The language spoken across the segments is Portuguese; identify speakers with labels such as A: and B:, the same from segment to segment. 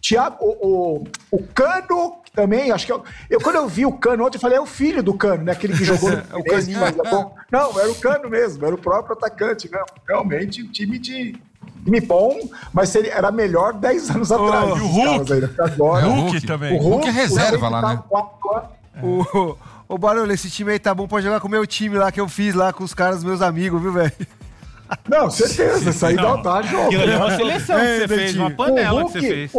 A: Thiago, o Cano também, acho que quando eu vi o Cano ontem, eu falei, é o filho do Cano, né? Aquele que jogou no
B: o Caninho.
A: Não, era o Cano mesmo, era o próprio atacante, né? Realmente, um time bom, mas era melhor 10 anos atrás.
C: E o Hulk?
B: Agora, o Hulk também.
C: O Hulk é reserva lá, né?
B: Ô, Barulho, esse time aí tá bom pra jogar com o meu time lá, que eu fiz lá com os caras, meus amigos, viu, velho?
A: Não, certeza, isso aí dá jogo.
D: Aquilo ali é uma seleção que você fez, uma panela que você fez.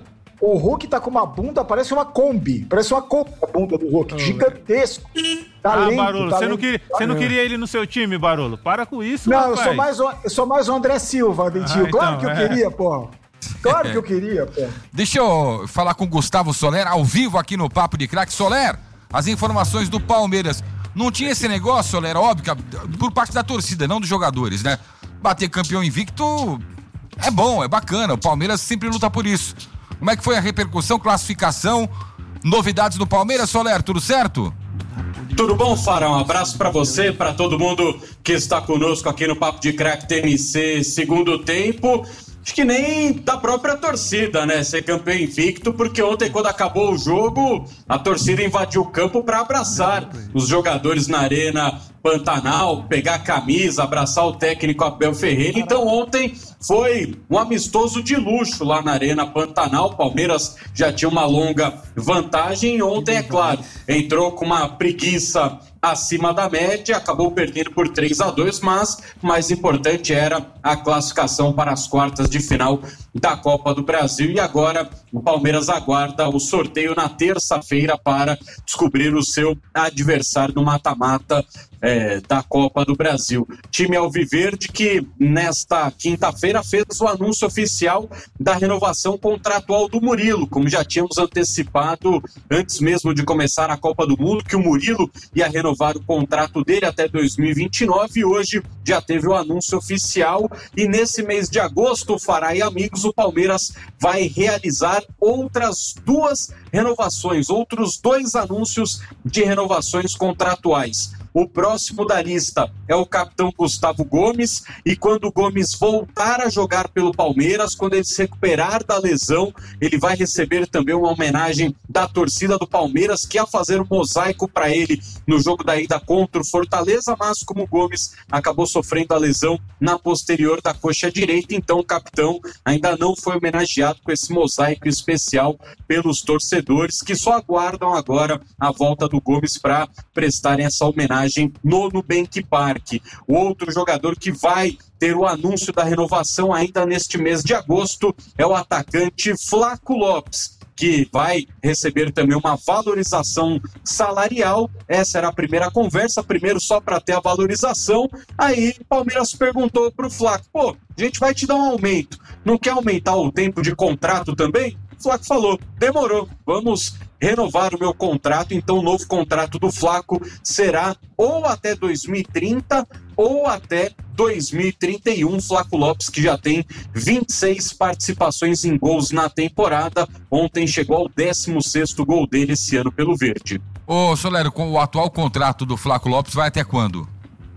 A: O Hulk tá com uma bunda, parece uma Kombi. Parece uma Kombi a bunda do Hulk, gigantesco. Talento,
D: Barolo, você não queria ele no seu time, Barolo? Para com isso,
A: não,
D: rapaz.
A: eu sou mais o André Silva, Dentinho. Claro
D: então,
A: que eu queria, pô. Claro que eu queria, pô.
C: Deixa eu falar com o Gustavo Soler, ao vivo aqui no Papo de Craque. Soler, as informações do Palmeiras. Não tinha esse negócio, Soler, óbvio, por parte da torcida, não dos jogadores, né? Bater campeão invicto é bom, é bacana. O Palmeiras sempre luta por isso. Como é que foi a repercussão, classificação, novidades do Palmeiras, Soler? Tudo certo?
E: Tudo bom, Fara? Um abraço pra você, pra todo mundo que está conosco aqui no Papo de Craque TNC segundo tempo. Acho que nem da própria torcida, né? Ser campeão invicto, porque ontem, quando acabou o jogo, a torcida invadiu o campo para abraçar os jogadores na Arena Pantanal, pegar a camisa, abraçar o técnico Abel Ferreira. Então ontem foi um amistoso de luxo lá na Arena Pantanal. O Palmeiras já tinha uma longa vantagem e ontem, é claro, entrou com uma preguiça acima da média, acabou perdendo por 3-2, mas o mais importante era a classificação para as quartas de final da Copa do Brasil. E agora o Palmeiras aguarda o sorteio na terça-feira para descobrir o seu adversário no mata-mata da Copa do Brasil. Time alviverde que nesta quinta-feira fez o anúncio oficial da renovação contratual do Murilo, como já tínhamos antecipado antes mesmo de começar a Copa do Mundo, que o Murilo ia renovar o contrato dele até 2029 e hoje já teve o anúncio oficial. E nesse mês de agosto, Fará e amigos, o Palmeiras vai realizar outras 2 renovações, outros 2 anúncios de renovações contratuais. O próximo da lista é o capitão Gustavo Gomes, e quando o Gomes voltar a jogar pelo Palmeiras, quando ele se recuperar da lesão, ele vai receber também uma homenagem da torcida do Palmeiras, que ia fazer um mosaico para ele no jogo da ida contra o Fortaleza, mas como o Gomes acabou sofrendo a lesão na posterior da coxa direita, então o capitão ainda não foi homenageado com esse mosaico especial pelos torcedores, que só aguardam agora a volta do Gomes para prestarem essa homenagem no Nubank Park. O outro jogador que vai ter o anúncio da renovação ainda neste mês de agosto é o atacante Flaco Lopes, que vai receber também uma valorização salarial. Essa era a primeira conversa, primeiro só para ter a valorização. Aí o Palmeiras perguntou pro Flaco, a gente vai te dar um aumento, não quer aumentar o tempo de contrato também? O Flaco falou, demorou, vamos renovar o meu contrato. Então o novo contrato do Flaco será ou até 2030 ou até 2031. Flaco Lopes, que já tem 26 participações em gols na temporada, ontem chegou ao 16º gol dele esse ano pelo Verde.
C: Ô Solero, com o atual contrato do Flaco Lopes vai até quando?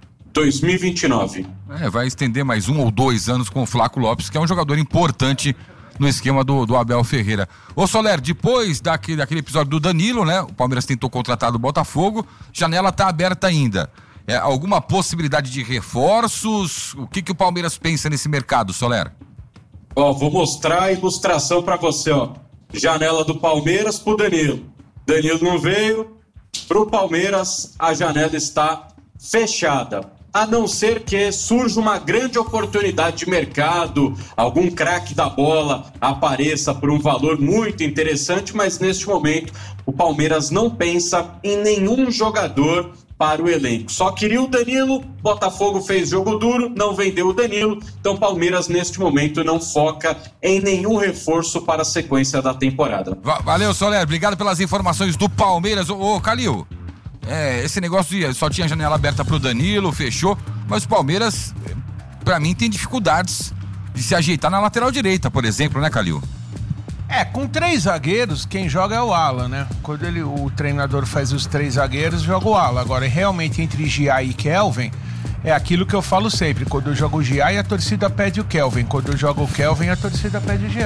E: 2029.
C: Vai estender mais 1 ou 2 anos com o Flaco Lopes, que é um jogador importante no esquema do Abel Ferreira. Ô Soler, depois daquele episódio do Danilo, né? O Palmeiras tentou contratar do Botafogo, janela tá aberta ainda. Alguma possibilidade de reforços? O que o Palmeiras pensa nesse mercado, Soler?
E: Vou mostrar a ilustração para você, Janela do Palmeiras pro Danilo. Danilo não veio, pro Palmeiras a janela está fechada. A não ser que surja uma grande oportunidade de mercado, algum craque da bola apareça por um valor muito interessante, mas neste momento o Palmeiras não pensa em nenhum jogador para o elenco. Só queria o Danilo, Botafogo fez jogo duro, não vendeu o Danilo, então o Palmeiras neste momento não foca em nenhum reforço para a sequência da temporada.
C: Valeu, Soler, obrigado pelas informações do Palmeiras. Ô Calil, esse negócio de só tinha janela aberta pro Danilo, fechou, mas o Palmeiras, pra mim, tem dificuldades de se ajeitar na lateral direita, por exemplo, né, Calil?
B: Com 3 zagueiros, quem joga é o Alan, né? Quando o treinador faz os 3 zagueiros, joga o Alan. Agora, realmente, entre Gia e Kelvin, é aquilo que eu falo sempre. Quando eu jogo o Gia, a torcida pede o Kelvin. Quando eu jogo o Kelvin, a torcida pede o Gia.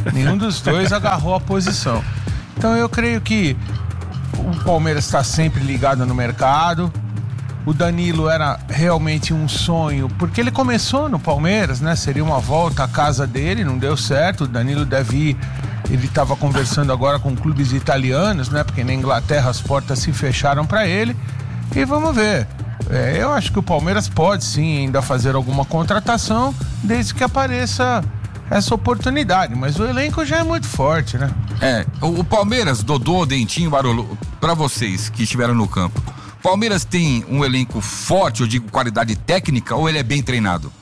B: Nenhum dos dois agarrou a posição. Então eu creio que o Palmeiras está sempre ligado no mercado. O Danilo era realmente um sonho, porque ele começou no Palmeiras, né? Seria uma volta à casa dele, não deu certo. O Danilo deve ir, ele estava conversando agora com clubes italianos, né? Porque na Inglaterra as portas se fecharam para ele. E vamos ver. Eu acho que o Palmeiras pode sim ainda fazer alguma contratação, desde que apareça essa oportunidade, mas o elenco já é muito forte, né?
C: O Palmeiras, Dodô, Dentinho, Barolo, pra vocês que estiveram no campo, Palmeiras tem um elenco forte, eu digo qualidade técnica, ou ele é bem treinado?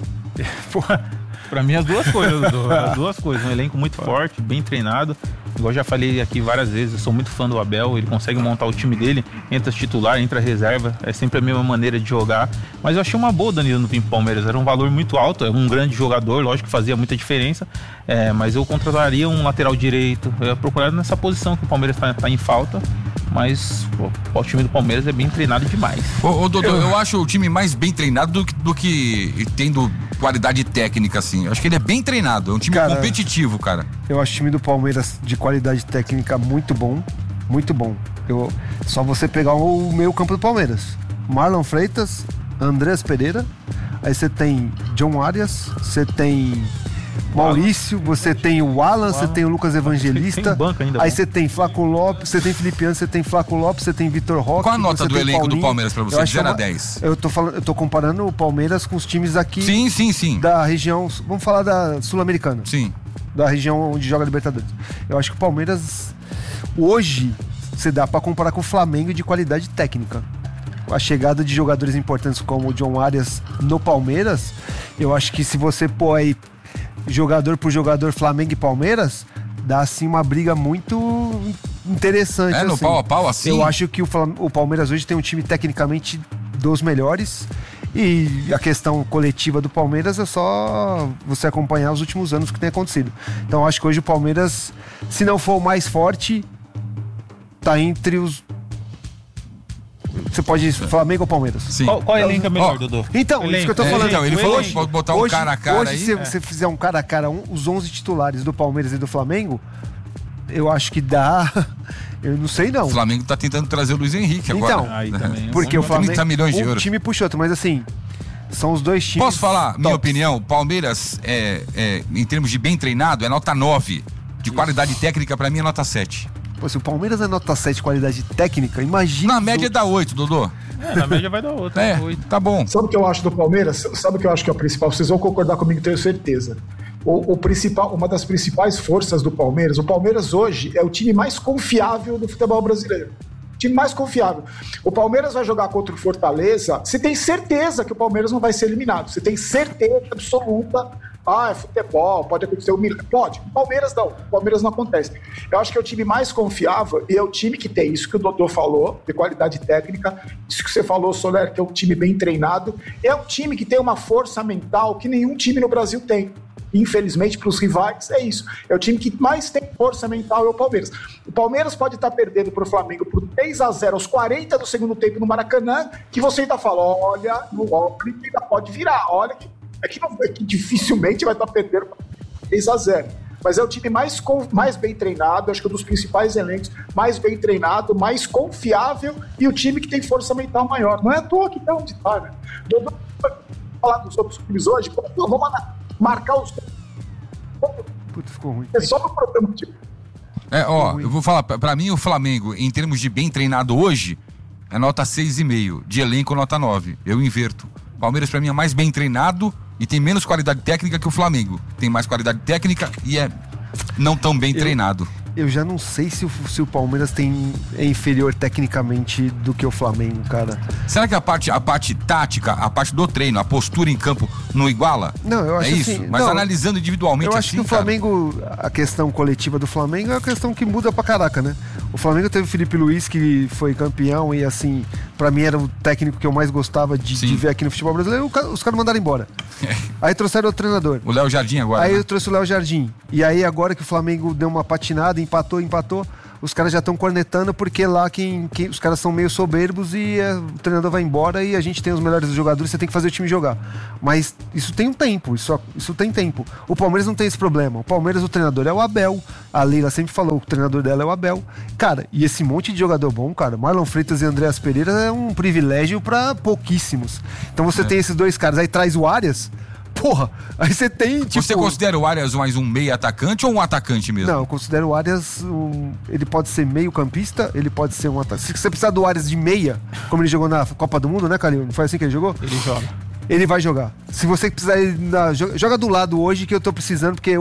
D: Pra mim as duas coisas, as duas coisas, um elenco muito forte, bem treinado, igual já falei aqui várias vezes, eu sou muito fã do Abel, ele consegue montar o time dele, entra titular, entra reserva, é sempre a mesma maneira de jogar, mas eu achei uma boa o Danilo no time do Palmeiras, era um valor muito alto, é um grande jogador, lógico que fazia muita diferença, mas eu contrataria um lateral direito, eu ia procurar nessa posição que o Palmeiras tá em falta, mas o time do Palmeiras é bem treinado demais.
C: Ô Dodô, eu acho o time mais bem treinado do que tendo qualidade técnica, assim. Eu acho que ele é bem treinado, é um time competitivo, cara.
F: Eu acho o time do Palmeiras de qualidade técnica muito bom, muito bom. Só você pegar o meio campo do Palmeiras. Marlon Freitas, Andrés Pereira, aí você tem John Arias, você tem Maurício, você tem o Alan, você tem o Lucas Evangelista, aí você tem Flaco Lopes, você tem Felipe Anderson, você tem Flaco Lopes, você tem Vitor Roque.
C: Qual a nota do elenco do Palmeiras pra você? De 0 a 10.
F: Eu tô comparando o Palmeiras com os times aqui
C: sim.
F: da região, vamos falar da Sul-Americana.
C: Sim.
F: Da região onde joga a Libertadores. Eu acho que o Palmeiras, hoje, você dá pra comparar com o Flamengo de qualidade técnica. A chegada de jogadores importantes como o John Arias no Palmeiras, eu acho que se você pôr aí jogador por jogador, Flamengo e Palmeiras, dá assim uma briga muito interessante.
C: No pau a pau assim.
F: Eu acho que o Palmeiras hoje tem um time tecnicamente dos melhores, e a questão coletiva do Palmeiras é só você acompanhar os últimos anos que tem acontecido. Então eu acho que hoje o Palmeiras, se não for o mais forte, tá entre os... Você pode ir Flamengo ou Palmeiras?
C: Sim.
D: Qual elenco é melhor, Dodô?
F: Então, isso que eu tô falando.
C: Então, ele falou que pode botar um cara a cara
F: hoje, aí. Se você fizer um cara a cara, os 11 titulares do Palmeiras e do Flamengo, eu acho que dá... Eu não sei não.
C: O Flamengo tá tentando trazer o Luiz Henrique agora.
F: Então,
D: aí também,
F: porque o Flamengo...
C: 30 milhões de euros.
F: Um time puxa outro, mas assim, são os dois times...
C: Posso falar minha opinião? O Palmeiras, em termos de bem treinado, é nota 9. De qualidade técnica, pra mim, é nota 7.
F: Pô, se o Palmeiras é nota 7 de qualidade técnica, imagina...
C: Na média dá 8, Dodô.
D: Na média vai dar 8.
C: Tá bom.
A: Sabe o que eu acho do Palmeiras? Sabe o que eu acho que é o principal? Vocês vão concordar comigo, tenho certeza. Uma das principais forças do Palmeiras, o Palmeiras hoje é o time mais confiável do futebol brasileiro. Time mais confiável. O Palmeiras vai jogar contra o Fortaleza, você tem certeza que o Palmeiras não vai ser eliminado. Você tem certeza absoluta. É futebol, pode acontecer um milagre. Pode. O Palmeiras não. O Palmeiras não acontece. Eu acho que é o time mais confiável e é o time que tem isso que o Dodô falou, de qualidade técnica, isso que você falou, Soler, que é um time bem treinado. É um time que tem uma força mental que nenhum time no Brasil tem. Infelizmente, para os rivais, é isso. É o time que mais tem força mental, é o Palmeiras. O Palmeiras pode estar perdendo para o Flamengo por 3-0 aos 40 do segundo tempo no Maracanã, que você ainda fala, olha, no Alckmin ainda pode virar, olha que dificilmente vai estar perdendo 3-0. Mas é o time mais bem treinado, acho que é um dos principais elencos, mais bem treinado, mais confiável e o time que tem força mental maior. Não é à toa que tá onde tá, né? Vamos falar dos outros times hoje, vamos marcar os...
F: Puta, ficou ruim.
A: É só no programa tipo.
C: Eu vou falar, pra mim o Flamengo, em termos de bem treinado hoje, é nota 6,5, de elenco nota 9, eu inverto. Palmeiras pra mim é mais bem treinado e tem menos qualidade técnica que o Flamengo. Tem mais qualidade técnica e é não tão bem treinado.
F: Eu já não sei se o Palmeiras é inferior tecnicamente do que o Flamengo, cara.
C: Será que a parte tática, a parte do treino, a postura em campo não iguala?
F: Não, eu acho
C: isso?
F: Assim,
C: mas analisando individualmente
F: eu acho que o Flamengo, a questão coletiva do Flamengo é uma questão que muda pra caraca, né? O Flamengo teve o Felipe Luiz, que foi campeão e assim, pra mim era o técnico que eu mais gostava de ver aqui no futebol brasileiro. Os caras mandaram embora. Aí trouxeram o treinador.
C: O Léo Jardim agora.
F: Aí eu trouxe o Léo Jardim. E aí agora que o Flamengo deu uma patinada, empatou, os caras já estão cornetando porque lá os caras são meio soberbos e o treinador vai embora e a gente tem os melhores jogadores, você tem que fazer o time jogar. Mas isso tem um tempo, isso tem tempo. O Palmeiras não tem esse problema. O Palmeiras, o treinador é o Abel. A Leila sempre falou, o treinador dela é o Abel. Cara, e esse monte de jogador bom, cara, Marlon Freitas e Andreas Pereira é um privilégio pra pouquíssimos. Então você tem esses dois caras, aí traz o Arias. Porra, aí você tem, tipo...
C: Você considera o Arias mais um meio atacante ou um atacante mesmo?
F: Não, eu considero o Arias ele pode ser meio campista, ele pode ser um atacante. Se você precisar do Arias de meia, como ele jogou na Copa do Mundo, né, Calil? Não foi assim que ele jogou?
D: Ele joga.
F: Ele vai jogar. Se você precisar, joga do lado hoje que eu tô precisando, porque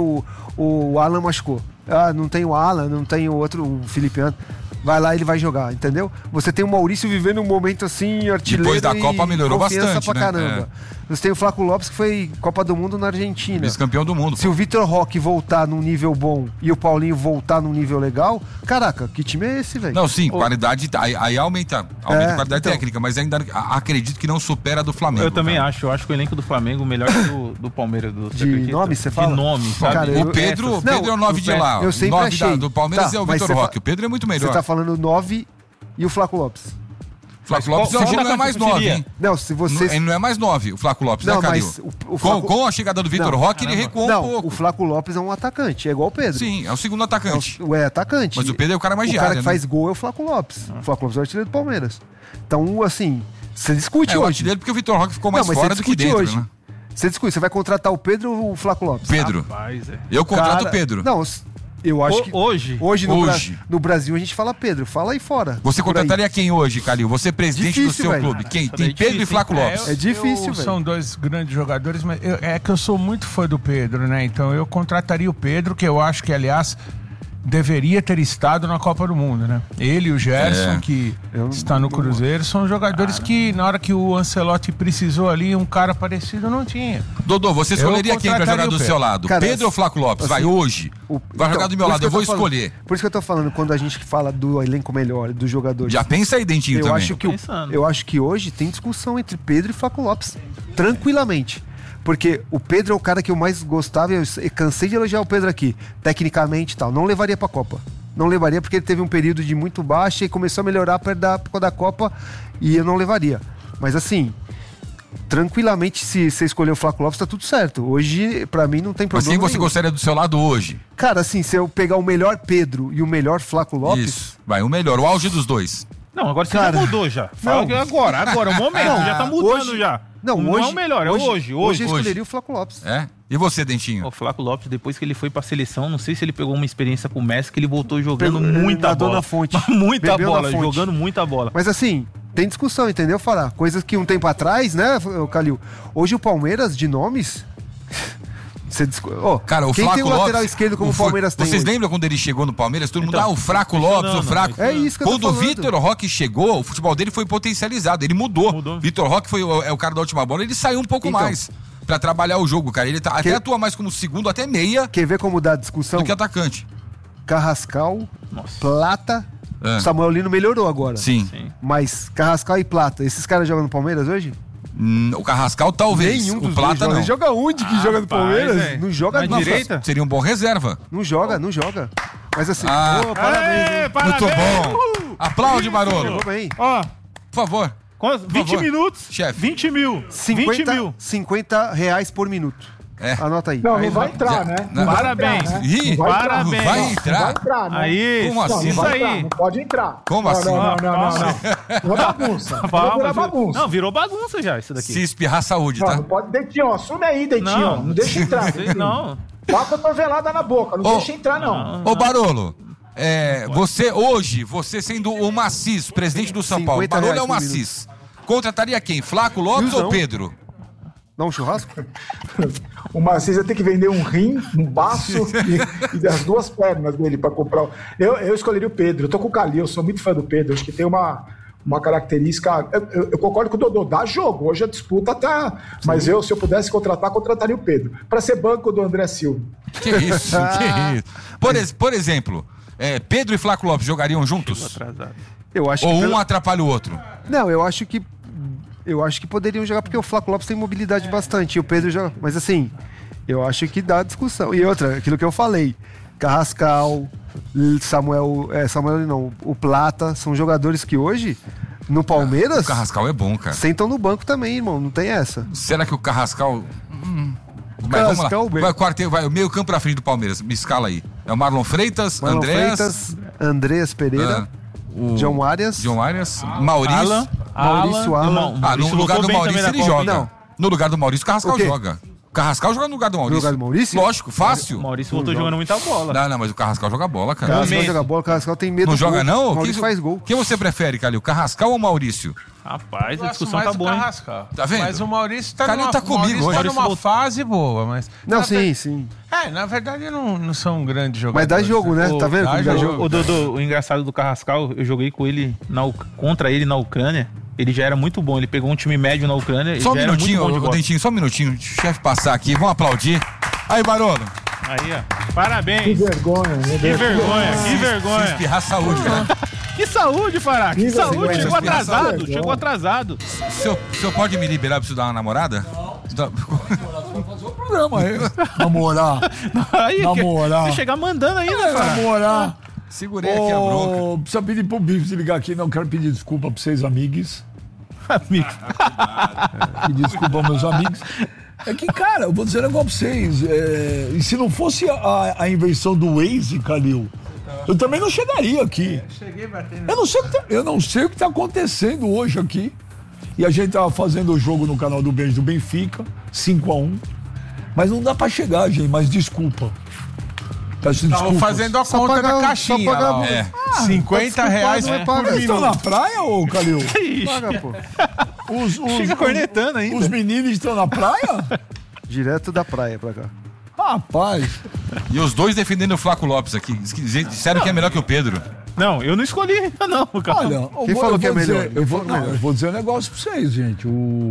F: o Alan machucou. Ah, não tem o Alan, não tem o outro, o Felipe Anderson. Vai lá, ele vai jogar, entendeu? Você tem o Maurício vivendo um momento assim, artilheiro.
C: Depois da Copa melhorou bastante,
F: pra
C: né?
F: caramba. Você tem o Flávio Lopes, que foi Copa do Mundo na Argentina.
C: Vice-campeão do mundo.
F: Se o Vitor Roque voltar num nível bom e o Paulinho voltar num nível legal, caraca, que time é esse, velho?
C: Não, sim, qualidade, aí aumenta a qualidade
F: então,
C: técnica, mas ainda acredito que não supera a do Flamengo.
D: Eu também
C: cara.
D: acho, eu acho que o elenco do Flamengo melhor que do Palmeiras.
F: De nome, você fala?
D: De nome, sabe?
F: Cara,
C: O Pedro é o 9 de lá.
F: Eu sempre
C: 9
F: achei.
C: do Palmeiras
F: Tá,
C: é o
F: mas
C: Vitor
F: você
C: Roque. O Pedro é muito melhor.
F: Você tá falando 9 e o Flávio Lopes.
C: Flávio Lopes hoje não é mais 9, hein?
F: Não, se você...
C: Ele não é mais 9, o Flávio Lopes,
F: Não,
C: né, Calil?
F: mas o Flávio-
C: Com a chegada do Vitor Roque, ele recuou um pouco.
F: o Flávio Lopes é um atacante, é igual o Pedro.
C: Sim, é o segundo atacante.
F: É atacante.
C: Mas o Pedro é o cara mais de
F: O cara
C: área,
F: que
C: né?
F: faz gol é o Flávio Lopes. O Flávio Lopes é o artilheiro do Palmeiras. Então, assim, você discute
C: É o
F: hoje.
C: artilheiro porque o Vitor Roque ficou mais
F: Não, mas
C: fora
F: você
C: do que
F: discute
C: dentro,
F: hoje.
C: né?
F: Você discute, você vai contratar o Pedro ou o Flávio Lopes?
C: Pedro.
D: Rapaz,
C: Eu contrato
F: Cara,
C: o Pedro.
F: Não, eu acho que...
D: Hoje?
F: Hoje
C: Hoje.
F: no Brasil a gente fala Pedro. Fala aí fora.
C: Você
F: Por aí.
C: contrataria quem hoje, Calil? Você é presidente do
F: Difícil,
C: seu
F: velho.
C: clube. Quem?
D: Isso
C: Tem
D: daí é
C: Pedro e
D: difícil,
C: Flávio
D: hein?
C: Lopes.
F: É difícil, velho.
B: São dois grandes jogadores, mas é que eu sou muito fã do Pedro, né? Então eu contrataria o Pedro, que eu acho que, aliás, deveria ter estado na Copa do Mundo, né? Ele e o Gerson, que está no Cruzeiro, são jogadores que, na hora que o Ancelotti precisou ali, um cara parecido não tinha.
C: Dodô, você escolheria quem pra jogar do seu lado?
F: Cara,
C: Pedro ou Flávio Lopes?
F: assim,
C: Vai hoje. Vai jogar do meu
F: por
C: lado,
F: isso
C: eu
F: que
C: vou
F: tô falando.
C: escolher.
F: Por isso que eu tô falando, quando a gente fala do elenco melhor, dos jogadores.
C: Já pensa aí, Dentinho, também.
F: Eu acho que hoje tem discussão entre Pedro e Flávio Lopes. Tranquilamente. Porque o Pedro é o cara que eu mais gostava, eu cansei de elogiar o Pedro aqui, tecnicamente e tal. Não levaria pra Copa. Não levaria porque ele teve um período de muito baixa e começou a melhorar perto da época da Copa e eu não levaria. Mas assim, tranquilamente, se você escolher o Flávio Lopes, tá tudo certo. Hoje, pra mim, não tem
C: Mas
F: problema
C: quem você
F: nenhum.
C: gostaria do seu lado hoje?
F: Cara, assim, se eu pegar o melhor Pedro e o melhor Flávio Lopes...
C: Isso. Vai, o melhor, o auge dos dois.
D: Não, agora você
F: Cara,
D: já mudou já. Fala
F: não.
D: que agora é o momento,
F: Não,
D: já tá mudando
F: hoje-
D: já.
F: Não,
D: não
F: hoje,
D: é o melhor, é hoje.
F: Hoje eu escolheria o Flávio Lopes.
C: É? E você, Dentinho?
D: O Flávio Lopes, depois que ele foi pra seleção, não sei se ele pegou uma experiência com o Messi, que ele voltou jogando muita
F: nadou
D: bola.
F: na fonte.
D: Muita
F: Bebeu na
D: bola,
F: fonte.
D: jogando muita bola.
F: Mas assim, tem discussão, entendeu, Fará? Coisas que um tempo atrás, né, Calil? Hoje o Palmeiras, de nomes... Você
C: Cara, o
F: quem
C: Flaco
F: tem o
C: Lopes,
F: lateral esquerdo como o Palmeiras tem
C: Vocês
F: hoje?
C: lembram quando ele chegou no Palmeiras? Todo mundo,
D: Então,
C: o Fraco Lopes, o Fraco.
F: É isso que eu tô
C: Quando o
F: falando.
C: Vitor Roque chegou, o futebol dele foi potencializado. Ele mudou.
D: Mudou.
C: Vitor Roque é o cara da última bola, ele saiu um pouco
F: Então.
C: mais pra trabalhar o jogo, cara. Ele até atua mais como segundo, até meia,
F: Quer ver como dá a discussão?
C: do que atacante.
F: Carrascal,
D: Nossa.
F: Plata...
C: É.
F: O Samuel Lino melhorou agora.
C: Sim.
F: Mas Carrascal e Plata, esses caras jogam no Palmeiras hoje?
C: O Carrascal talvez.
F: Nenhum
C: O
F: dos
C: Plata
F: dois joga.
C: não.
F: Ele joga onde que joga no Palmeiras?
D: velho.
F: Não joga
D: Na
F: não.
D: direita?
C: Seria um bom reserva.
F: Não joga. Mas assim,
C: Ah.
F: parabéns, hein?
C: Muito bom. Aplaude, Barolo.
F: Jogou bem.
D: Ó,
C: Por favor.
D: 20
C: favor.
D: minutos,
C: Chefe.
D: 20 mil. 20 mil.
F: 50 reais por minuto.
C: É.
F: Anota aí.
A: Não vai entrar, né?
C: Não.
A: vai
D: Parabéns.
A: entrar, né?
C: Ih,
A: Não vai entrar.
D: parabéns.
C: Vai
A: Não vai
C: entrar?
A: entrar, né?
D: Aí,
C: Como assim?
A: Não, não
D: isso
A: vai
D: aí.
A: entrar, não pode entrar.
C: Como
A: não,
C: assim?
A: Não é bagunça. Vai
D: Palma,
A: virar bagunça.
D: Não, virou bagunça já isso daqui.
C: Se espirrar, saúde,
A: Não,
C: tá?
A: não pode. Dentinho, assume aí, Dentinho. Não deixa entrar. Dentinho.
D: Não.
A: Dá cotovelada na boca, não
C: Ô,
A: deixa entrar, não.
C: Ô, Barolo, você sendo o Macis, presidente do São Paulo,
F: 50
C: Barolo é
F: reais
C: o
F: por
C: Macis. Contrataria quem? Flaco Lopes
F: Tiozão.
C: ou Pedro?
F: Dá um churrasco?
A: O Marcês vai ter que vender um rim, um baço e as duas pernas dele para comprar. Eu escolheria o Pedro. Eu tô com o Calil, eu sou muito fã do Pedro. Acho que tem uma característica. Eu concordo com o Dodô, dá jogo. Hoje a disputa tá. Mas se eu pudesse contrataria o Pedro. Para ser banco do André Silva.
C: Que isso, que isso. Por exemplo, Pedro e Flaco Lopes jogariam juntos?
D: Atrasado.
F: Eu acho
C: Ou
F: que
C: um atrapalha o outro?
F: Não, eu acho que poderiam jogar porque o Flaco Lopes tem mobilidade bastante e o Pedro joga. Mas assim, eu acho que dá discussão. E outra, aquilo que eu falei, Carrascal, Samuel não, o Plata, são jogadores que hoje, no Palmeiras,
C: O Carrascal é bom, cara.
F: sentam no banco também, irmão, não tem essa.
C: Será que o Carrascal... Mas vamos lá.
F: Carrascal,
C: Vai o meio campo pra frente do Palmeiras. Me escala aí. É o Marlon Freitas,
F: Marlon
C: Andrés...
F: Freitas, Andrés Pereira, John Arias,
C: Maurício...
F: Maurício Alan.
C: No lugar do Maurício ele joga.
F: Não.
C: No lugar do Maurício, o Carrascal
F: O quê?
C: joga. O Carrascal joga no lugar do Maurício.
F: No lugar do Maurício?
C: Lógico, fácil.
D: O Maurício voltou jogando muita bola.
C: Não, mas o Carrascal joga bola, cara.
F: Carrascal joga bola, o Carrascal tem medo
C: Não
F: do
C: joga
F: gol.
C: não?
F: O Maurício faz gol.
C: Quem você prefere, Calil? Carrascal ou Maurício?
D: Rapaz, a
B: Gosto
D: discussão
B: mais
D: tá
B: do
D: boa, hein?
B: Carrascal.
C: Tá vendo?
B: Mas o Maurício tá
C: Calil tá comigo hoje.
B: numa fase boa, mas...
F: Não,
B: na
F: sim, sim.
B: na verdade não são grandes
F: Mas
B: jogadores.
F: dá jogo, né? Tá vendo?
B: Dá
F: como dá
B: jogo.
F: jogo?
D: O Dodô, o engraçado do Carrascal, eu joguei com ele contra ele na Ucrânia. Ele já era muito bom. Ele pegou um time médio na Ucrânia.
C: Só um
D: já era muito
C: minutinho,
D: bom de
C: ô
D: bola.
C: Dentinho, só um minutinho. Deixa o chefe passar aqui, vamos aplaudir. Aí, Barolo.
D: Aí, ó.
A: Que
D: Parabéns.
A: vergonha, meu Deus.
D: Que vergonha, que
C: Se
D: vergonha.
C: espirrar saúde, né?
D: Que saúde, Fará. Que
A: Que
D: saúde.
A: vergonha.
D: Chegou atrasado.
A: Vergonha.
D: Chegou atrasado.
C: O senhor pode me liberar pra estudar uma namorada?
G: Programa aí. Namorar.
D: Aí,
G: Namorar.
D: Você chegar mandando aí, né, Fará?
G: Namorar.
C: Segurei aqui a bronca.
G: Precisa pedir pro Bife se ligar aqui. Não quero pedir desculpa pra vocês, amigos.
D: Amigo.
G: Pedir desculpa aos meus amigos. É que, cara, eu vou dizer um negócio pra vocês. E se não fosse a invenção do Waze, Calil, eu também não chegaria aqui.
B: Cheguei batendo.
G: Eu não sei o que tá acontecendo hoje aqui. E a gente tava fazendo o jogo no canal do Beijo do Benfica, 5-1. Mas não dá pra chegar, gente, mas desculpa. Peço
B: Estavam
G: desculpas.
B: fazendo a
F: Só
B: conta
F: pagar-
B: da caixinha.
F: só pagar-
B: lá, ó.
C: É.
B: 50 reais
F: não é
B: por
G: Vocês estão
B: minuto.
G: na praia, ô Calil?
F: Paga, pô.
D: Chega cornetando ainda.
G: Os meninos estão na praia?
F: Direto da praia pra cá.
G: Rapaz,
C: E os dois defendendo o Flaco Lopes aqui. Disseram que é melhor que o Pedro.
D: Não, eu não escolhi ainda não, cara.
G: olha,
F: Quem falou que é melhor?
G: Eu vou dizer um negócio pra vocês, gente.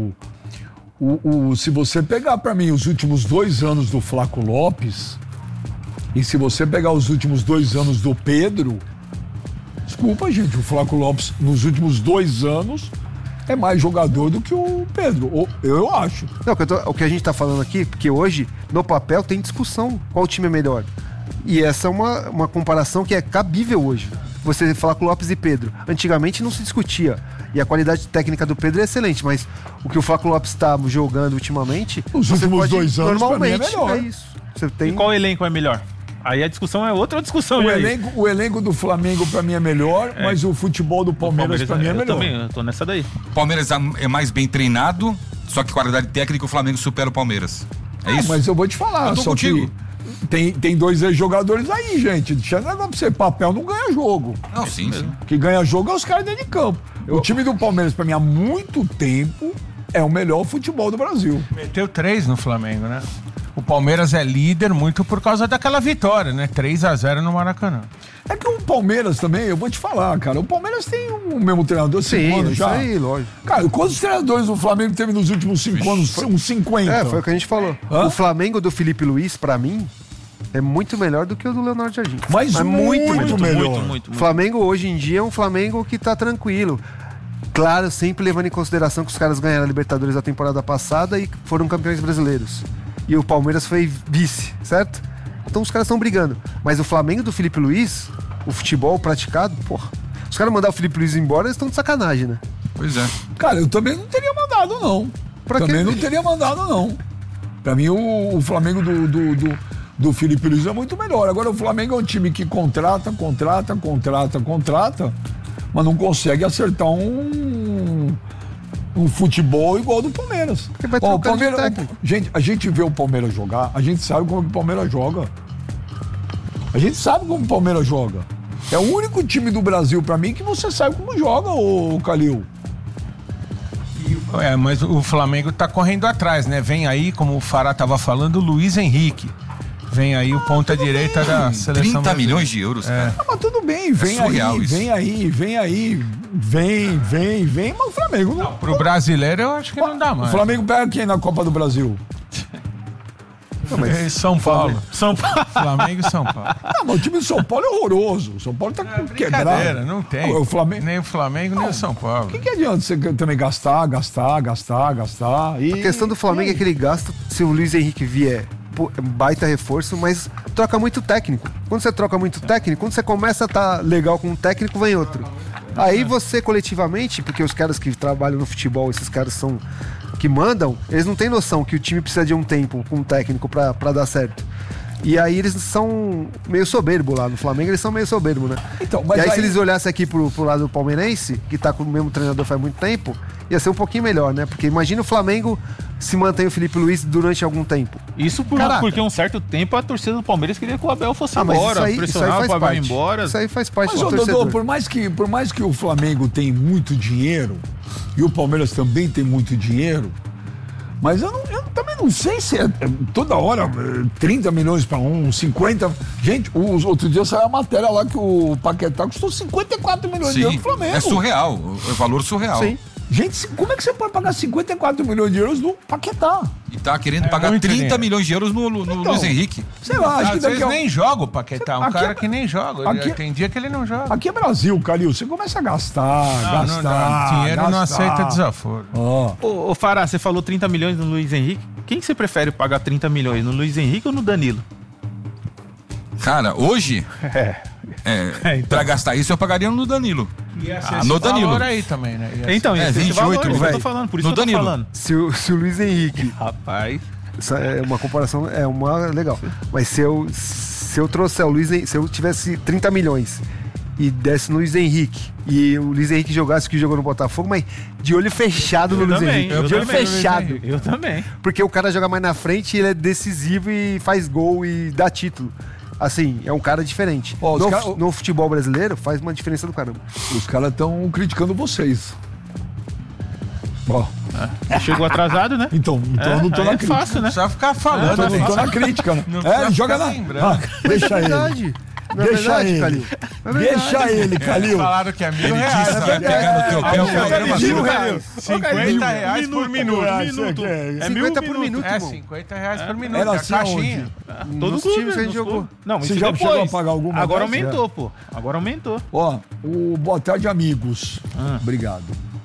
G: Se você pegar pra mim os últimos 2 anos do Flaco Lopes, e se você pegar os últimos 2 anos do Pedro, desculpa, gente, o Flaco Lopes nos últimos 2 anos é mais jogador do que o Pedro. Eu acho.
F: Não, o que a gente tá falando aqui, porque hoje, no papel, tem discussão qual time é melhor. E essa é uma comparação que é cabível hoje. Você falar com Lopes e Pedro. Antigamente não se discutia. E a qualidade técnica do Pedro é excelente, mas o que o Flaco Lopes está jogando ultimamente...
G: Os
F: você
G: últimos
F: pode,
G: 2 anos, pra mim, é
F: normalmente,
G: melhor.
F: é isso. Você tem...
D: E qual elenco é melhor? Aí a discussão é outra discussão.
G: O
D: e aí?
G: elenco do Flamengo pra mim é melhor, mas o futebol do Palmeiras pra mim é
D: eu
G: melhor.
D: também, eu tô nessa daí.
C: O Palmeiras é mais bem treinado, só que qualidade técnica o Flamengo supera o Palmeiras. É isso?
G: Mas eu vou te falar,
C: Eu tô
G: só
C: contigo.
G: que tem 2 ex-jogadores aí, gente. Deixa eu pra você, papel não ganha jogo.
C: Não, sim.
G: O que ganha jogo é os caras dentro de campo. O time do Palmeiras, pra mim, há muito tempo, é o melhor futebol do Brasil.
B: Meteu 3 no Flamengo, né? O Palmeiras é líder muito por causa daquela vitória, né? 3-0 no Maracanã.
G: É que o Palmeiras também, eu vou te falar, cara, o Palmeiras tem o mesmo treinador 5 anos
F: isso
G: já.
F: aí, lógico.
G: Cara, quantos treinadores o Flamengo teve nos últimos 5 anos? Uns 50.
F: É, foi o que a gente falou.
G: Hã?
F: O Flamengo do Felipe Luiz, pra mim, é muito melhor do que o do Leonardo Jardim.
G: Mas muito melhor.
F: O Flamengo hoje em dia é um Flamengo que tá tranquilo. Claro, sempre levando em consideração que os caras ganharam a Libertadores da temporada passada e foram campeões brasileiros. E o Palmeiras foi vice, certo? Então os caras estão brigando. Mas o Flamengo do Felipe Luiz, o futebol praticado, porra. Os caras mandar o Felipe Luiz embora, eles estão de sacanagem, né?
C: Pois é.
G: Cara, eu também não teria mandado, não.
F: Pra
G: também
F: quê?
G: não teria mandado, não. Pra mim, o Flamengo do Felipe Luiz é muito melhor. Agora, o Flamengo é um time que contrata, mas não consegue acertar um futebol igual ao do Palmeiras.
F: Porque vai
G: Ó, o
F: trocar de
G: Palmeiras,
F: técnico.
G: gente, a gente vê o Palmeiras jogar, a gente sabe como que o Palmeiras joga. A gente sabe como o Palmeiras joga. É o único time do Brasil, pra mim, que você sabe como joga, ô Calil.
B: É, mas o Flamengo tá correndo atrás, né? Vem aí, como o Fará tava falando, o Luiz Henrique. Vem aí o ponta-direita da seleção
C: 30
B: brasileira.
C: milhões de euros, cara.
G: Ah, mas tudo bem, vem
C: surreal
G: aí,
C: isso.
G: vem, mas o Flamengo não.
B: Pro brasileiro eu acho que não dá
G: O
B: mais.
G: Flamengo pega quem na Copa do Brasil?
B: É São Paulo.
D: São Paulo.
B: Flamengo e São Paulo.
G: Ah, mas o time do São Paulo é horroroso. O São Paulo tá
B: Brincadeira,
G: quebrado.
B: não tem.
G: O Flamengo.
B: Nem o Flamengo, nem o São Paulo.
G: O que adianta você também gastar?
F: A questão do Flamengo é que ele gasta, se o Luiz Henrique vier um baita reforço, mas troca muito técnico. Quando você troca muito técnico, quando você começa a estar legal com um técnico, vem outro. Aí você coletivamente, porque os caras que trabalham no futebol, esses caras são que mandam, eles não têm noção que o time precisa de um tempo com um técnico pra dar certo. E aí eles são meio soberbo lá no Flamengo, eles são meio soberbo, né?
G: Então, mas
F: e aí se eles olhassem aqui pro lado do palmeirense, que tá com o mesmo treinador faz muito tempo, ia ser um pouquinho melhor, né? Porque imagina o Flamengo se mantém o Felipe Luiz durante algum tempo.
D: Isso porque um certo tempo a torcida do Palmeiras queria que o Abel fosse
F: mas
D: embora, pressionava o Abel embora.
F: Isso aí faz parte
G: Mas,
F: do
G: Dodô,
F: torcedor.
G: por mais que o Flamengo tem muito dinheiro, e o Palmeiras também tem muito dinheiro, mas eu também não sei se é toda hora 30 milhões para 50. Gente, outro dia saiu a matéria lá que o Paquetá custou 54 milhões de euros pro Flamengo.
C: É surreal, é valor surreal.
F: Sim.
G: Gente, como é que você pode pagar 54 milhões de euros no Paquetá?
C: E tá querendo pagar 30 milhões de euros no Luiz Henrique.
G: Sei lá, acho que
B: Às vezes
G: daqui
B: nem joga o Paquetá, é um
G: Aqui
B: cara
G: é-
B: que nem joga.
G: aqui-
B: Tem dia que ele não joga.
G: Aqui é Brasil, Calil. Você começa a gastar.
B: Não dá. Dinheiro não aceita desaforo.
G: Ó.
D: Ô Fará, você falou 30 milhões no Luiz Henrique. Quem que você prefere pagar 30 milhões, no Luiz Henrique ou no Danilo?
C: Cara, hoje,
D: então.
C: pra gastar isso, eu pagaria no Danilo.
B: Ia ser
C: Ah,
B: esse
C: no Danilo.
B: valor aí também, né? Ia ser-
D: Então, esse
C: 28,
D: valor, isso que eu
F: velho.
D: tô falando, por isso
C: No
D: que eu tô
C: Danilo.
D: falando.
F: Se o Luiz Henrique,
D: Rapaz,
F: essa é uma comparação, é uma legal. Mas se eu trouxer o Luiz Henrique, se eu tivesse 30 milhões e desse no Luiz Henrique, e o Luiz Henrique jogasse o que jogou no Botafogo, mas de olho fechado no
D: eu
F: Luiz
D: também,
F: Henrique.
D: eu
F: De olho
D: também,
F: fechado.
D: eu também.
F: Porque o cara joga mais na frente, ele é decisivo e faz gol e dá título. Assim, é um cara diferente.
G: Ó, os
F: No futebol brasileiro, faz uma diferença do caramba.
G: Os caras estão criticando vocês. Ó.
D: Chegou atrasado, né?
G: Então eu não tô
D: aí
G: na
D: é
G: crítica.
D: fácil, né?
B: Não precisa ficar falando,
G: Então, não tô
B: né?
G: na crítica, né?
B: Não precisa
G: Ele joga
B: ficar
G: na.
B: lembrando.
G: Deixa
F: É
G: ele.
F: verdade. Não é
G: Deixa
F: verdade,
G: ele.
F: Calil? É verdade.
G: Deixa ele, Calil.
B: Falaram que é R$1.000.
C: Vai pegar no teu pé o programa
F: Mil
C: todo.
F: reais.
B: R$50 por minuto.
D: Minuto.
G: É
F: 50 por minuto,
B: É,
F: irmão.
B: R$50 por minuto.
G: Era
B: É a
G: assim
B: caixinha.
D: Todo
F: Nos
D: clube,
F: times que a gente
D: nos
F: jogou.
D: clubes. Não,
G: Você
D: isso
G: já
D: depois.
G: chegou a pagar alguma
D: Agora
G: dessas?
D: aumentou, pô. Agora aumentou.
G: Ó, o Boa Tarde Amigos. Obrigado.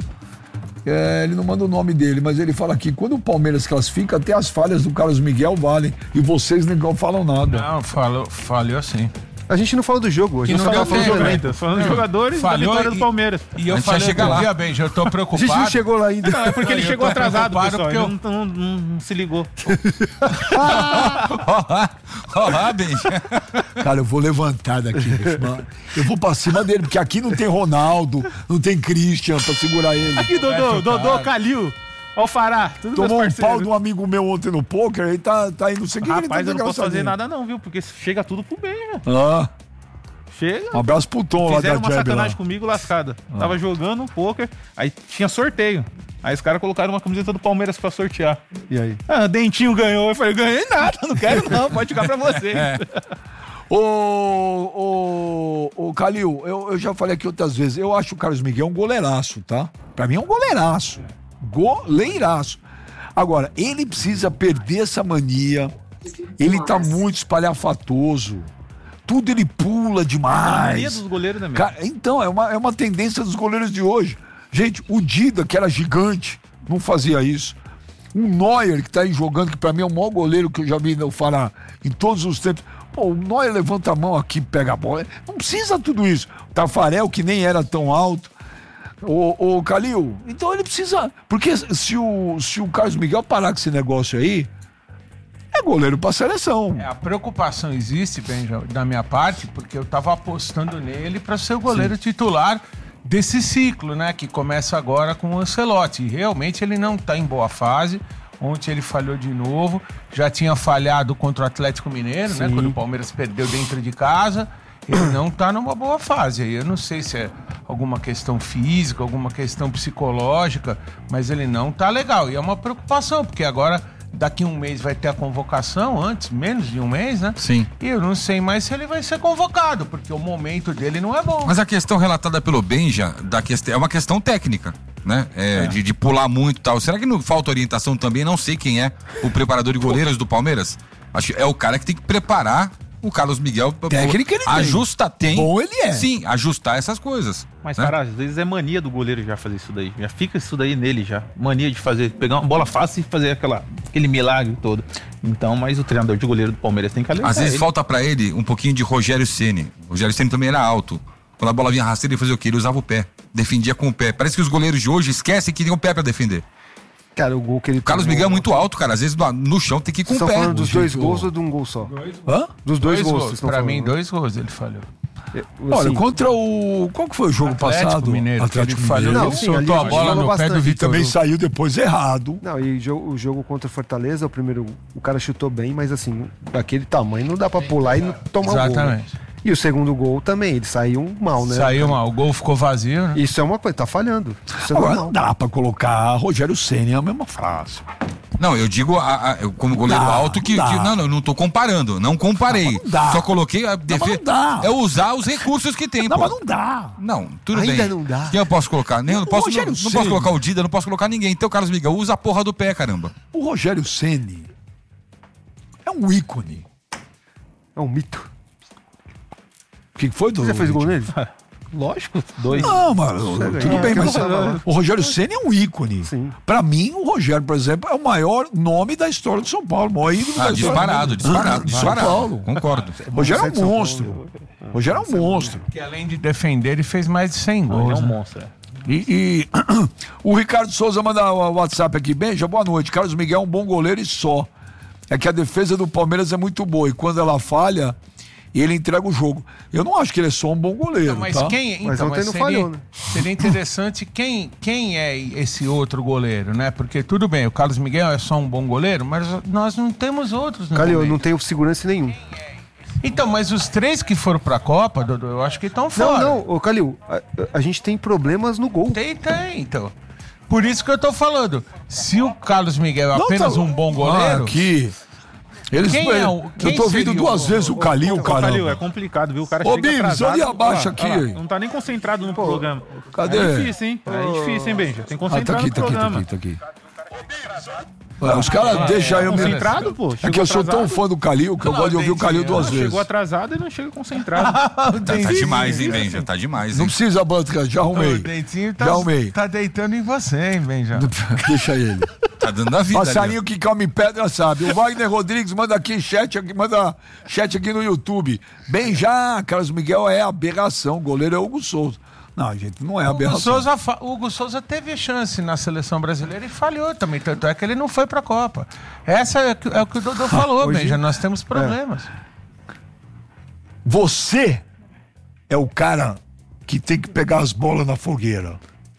G: Ele não manda o nome dele, mas ele fala aqui, quando o Palmeiras classifica, até as falhas do Carlos Miguel valem. E vocês não falam nada.
B: Não, falhou assim.
F: A gente não falou do jogo, a gente
B: não
F: só
B: deu
F: tava falando
B: tempo,
F: do
B: né?
F: elenco.
D: Falando dos jogadores da
B: Falhou
D: vitória do Palmeiras.
B: E eu
C: A gente vai
B: falei
C: chegar
B: outro
C: lá.
B: dia, Benja, eu tô
F: A
B: preocupado.
F: gente não chegou lá ainda.
D: Não, é porque ele
B: Eu
D: chegou
B: tô
D: atrasado,
B: preocupado
D: pessoal.
B: porque
D: Ele não se ligou.
C: Olá, Benja.
G: Cara, eu vou levantar daqui, bicho, mano. Eu vou pra cima dele, porque aqui não tem Ronaldo, não tem Christian pra segurar ele.
D: Aqui, Dodô, Calil. Ó o Fará. Tudo
G: Tomou um
D: meus
G: pau
D: parceiros.
G: de um amigo meu ontem no poker, aí tá indo, não sei o que ele tá
D: Rapaz, eu não posso fazer
G: sabendo.
D: nada não, viu? Porque chega tudo pro bem, né?
G: Ah,
D: Chega.
G: um abraço pro Tom lá
D: Fizeram
G: da
D: uma
G: Jab lá.
D: sacanagem comigo lascada. Tava jogando um poker, aí tinha sorteio. Aí os caras colocaram uma camiseta do Palmeiras pra sortear.
F: E aí?
D: Ah, Dentinho ganhou. Eu falei, ganhei nada, não quero não, pode jogar pra vocês.
G: Ô, Calil, eu já falei aqui outras vezes, eu acho o Carlos Miguel um goleiraço, tá? Pra mim é um goleiraço. Goleiraço. Agora, ele precisa perder essa mania. Ele tá muito espalhafatoso. Tudo ele pula
D: A
G: demais.
D: maioria dos goleiros, né, meu?
G: Cara, então, é uma tendência dos goleiros de hoje. Gente, o Dida, que era gigante, não fazia isso. O Neuer, que tá aí jogando, que pra mim é o maior goleiro que eu já vi no Fará em todos os tempos. Pô, o Neuer levanta a mão aqui, pega a bola. Não precisa tudo isso. O Tafarel, que nem era tão alto. Ô, Calil, então ele precisa... Porque se o Carlos Miguel parar com esse negócio aí, é goleiro pra seleção.
B: A preocupação existe, Benja, da minha parte, porque eu tava apostando nele para ser o goleiro titular desse ciclo, né? Que começa agora com o Ancelotti. E realmente ele não tá em boa fase. Ontem ele falhou de novo. Já tinha falhado contra o Atlético Mineiro, né? Quando o Palmeiras perdeu dentro de casa. Ele não tá numa boa fase. Aí eu não sei se é alguma questão física, alguma questão psicológica, mas ele não tá legal. E é uma preocupação, porque agora, daqui um mês, vai ter a convocação, antes, menos de um mês, né?
C: Sim.
B: E eu não sei mais se ele vai ser convocado, porque o momento dele não é bom.
C: Mas a questão relatada pelo Benja é uma questão técnica, né? De pular muito e tal. Será que não falta orientação também? Não sei quem é o preparador de goleiros do Palmeiras. Acho que é o cara que tem que preparar o Carlos Miguel.
G: Técnica ele tem. Bom ele é.
C: Sim, ajustar essas coisas.
D: Mas,
C: né?
D: cara, às vezes é mania do goleiro já fazer isso daí. Já fica isso daí nele já. Mania de pegar uma bola fácil e fazer aquela aquele milagre todo. Então, mas o treinador de goleiro do Palmeiras tem que alertar.
C: Às vezes falta pra ele um pouquinho de Rogério Ceni. O Rogério Ceni também era alto. Quando a bola vinha rasteira, ele fazia o quê? Ele usava o pé. Defendia com o pé. Parece que os goleiros de hoje esquecem que tem o pé pra defender.
F: Cara, o gol que ele
C: O Carlos Miguel é muito alto, cara. Às vezes no chão tem que ir com
F: Vocês
C: o
F: estão
C: pé.
F: falando dos 2 gols ou de um gol só?
G: Hã?
F: Dos dois gols. vocês estão
B: Pra
F: falando,
B: mim,
F: né?
B: 2 gols ele falhou.
G: Olha,
F: Assim,
G: contra o... Qual que foi o jogo passado?
B: Mineiro,
G: Atlético
B: que ele falhou,
G: Mineiro.
F: Não,
B: ele
F: sim,
B: soltou
F: ali
B: a bola
F: falou
B: no pé do
F: bastante.
B: Vitor.
G: Também saiu depois errado.
F: Não, e o jogo contra o Fortaleza, o primeiro, o cara chutou bem, mas assim, daquele tamanho não dá pra pular e não tomar o gol. Né?
B: Exatamente.
F: E o segundo gol também, ele saiu mal, né?
B: Saiu mal, o gol ficou vazio, né?
F: Isso é uma coisa, tá falhando. Isso é
G: Agora
F: normal.
G: não dá pra colocar Rogério Ceni é a mesma frase.
C: Não, eu digo eu como goleiro
G: Dá,
C: alto que não, eu não tô comparando. Não comparei.
G: Não dá.
C: Só coloquei a defesa.
G: não dá.
C: É usar os recursos que tem,
G: Não,
C: pô.
G: mas não dá.
C: Não, tudo
F: Ainda
C: bem.
F: não dá.
C: Quem eu posso colocar? Nem, eu não posso,
G: Rogério
C: não posso
G: Ceni.
C: colocar o Dida, não posso colocar ninguém. Então, Carlos Miguel, usa a porra do pé, caramba.
G: O Rogério Ceni é um ícone.
F: É um mito.
G: O que foi,
F: Você já fez gol nele?
D: Lógico, 2.
G: Não, mas tudo bem, mas
F: não.
G: o Rogério Ceni é um ícone.
F: Sim.
G: Pra mim, o Rogério, por exemplo, é o maior nome da história do São Paulo. O maior ídolo da história
C: Disparado.
G: São Paulo.
C: Concordo.
G: O Rogério é um
F: São Paulo.
G: monstro. O Rogério é um monstro.
B: Que além de defender, ele fez mais de 100
D: Ele
B: gols.
D: é um
B: né?
D: monstro.
G: E o Ricardo Souza manda o WhatsApp aqui. Benja, boa noite. Carlos Miguel é um bom goleiro e só. É que a defesa do Palmeiras é muito boa. E quando ela falha, ele entrega o jogo. Eu não acho que ele é só um bom goleiro.
B: Então, mas
G: tá?
F: Mas ontem não falhou, né?
B: Seria interessante quem é esse outro goleiro, né? Porque tudo bem, o Carlos Miguel é só um bom goleiro, mas nós não temos outros no
F: Calil,
B: momento.
F: não tenho segurança nenhum.
B: Então, mas os 3 que foram pra Copa, Dodô, eu acho que estão
F: Não,
B: fora.
F: não, ô Calil, a gente tem problemas no gol.
B: Tem, então. Por isso que eu tô falando. Se o Carlos Miguel é apenas um bom goleiro...
G: Aqui. Eles,
B: Quem é o- quem
G: eu tô ouvindo
B: seria
G: duas vezes o Calil,
D: Calil, é
G: cara.
D: complicado, viu? O cara
G: Ô,
D: chega
G: Bibs,
D: atrasado.
G: olha abaixo
D: Olha lá,
G: aqui.
D: olha lá. Não tá nem concentrado no programa.
G: cadê?
D: É difícil, hein? É difícil, hein, Benja? Tem que
G: Ah,
D: concentrar
G: tá aqui,
D: no
G: tá aqui, tá
D: programa.
G: aqui, tá aqui. Os caras deixam eu mesmo.
D: Concentrado, pô.
G: É que eu sou tão fã do Calil que eu gosto de ouvir o Calil duas vezes.
D: Chegou atrasado e não chega concentrado.
C: Tá demais, hein, Benja? Tá demais,
G: Não
C: hein?
G: precisa, Banca, já arrumei.
B: O Dentinho
G: Já arrumei.
B: tá deitando em você, hein, Benja?
G: Deixa ele.
C: Tá dando a vida. ali,
G: Passarinho que come pedra sabe. O Wagner Rodrigues manda chat aqui no YouTube. Bem já, Carlos Miguel é aberração. O goleiro é Hugo Souza. Não, gente, não é aberração.
B: O Hugo Souza teve chance na seleção brasileira e falhou também. Tanto é que ele não foi pra Copa. Essa é o que o Dodô falou,
F: hoje-
B: Benja. Nós temos problemas.
G: Você é o cara que tem que pegar as bolas na fogueira.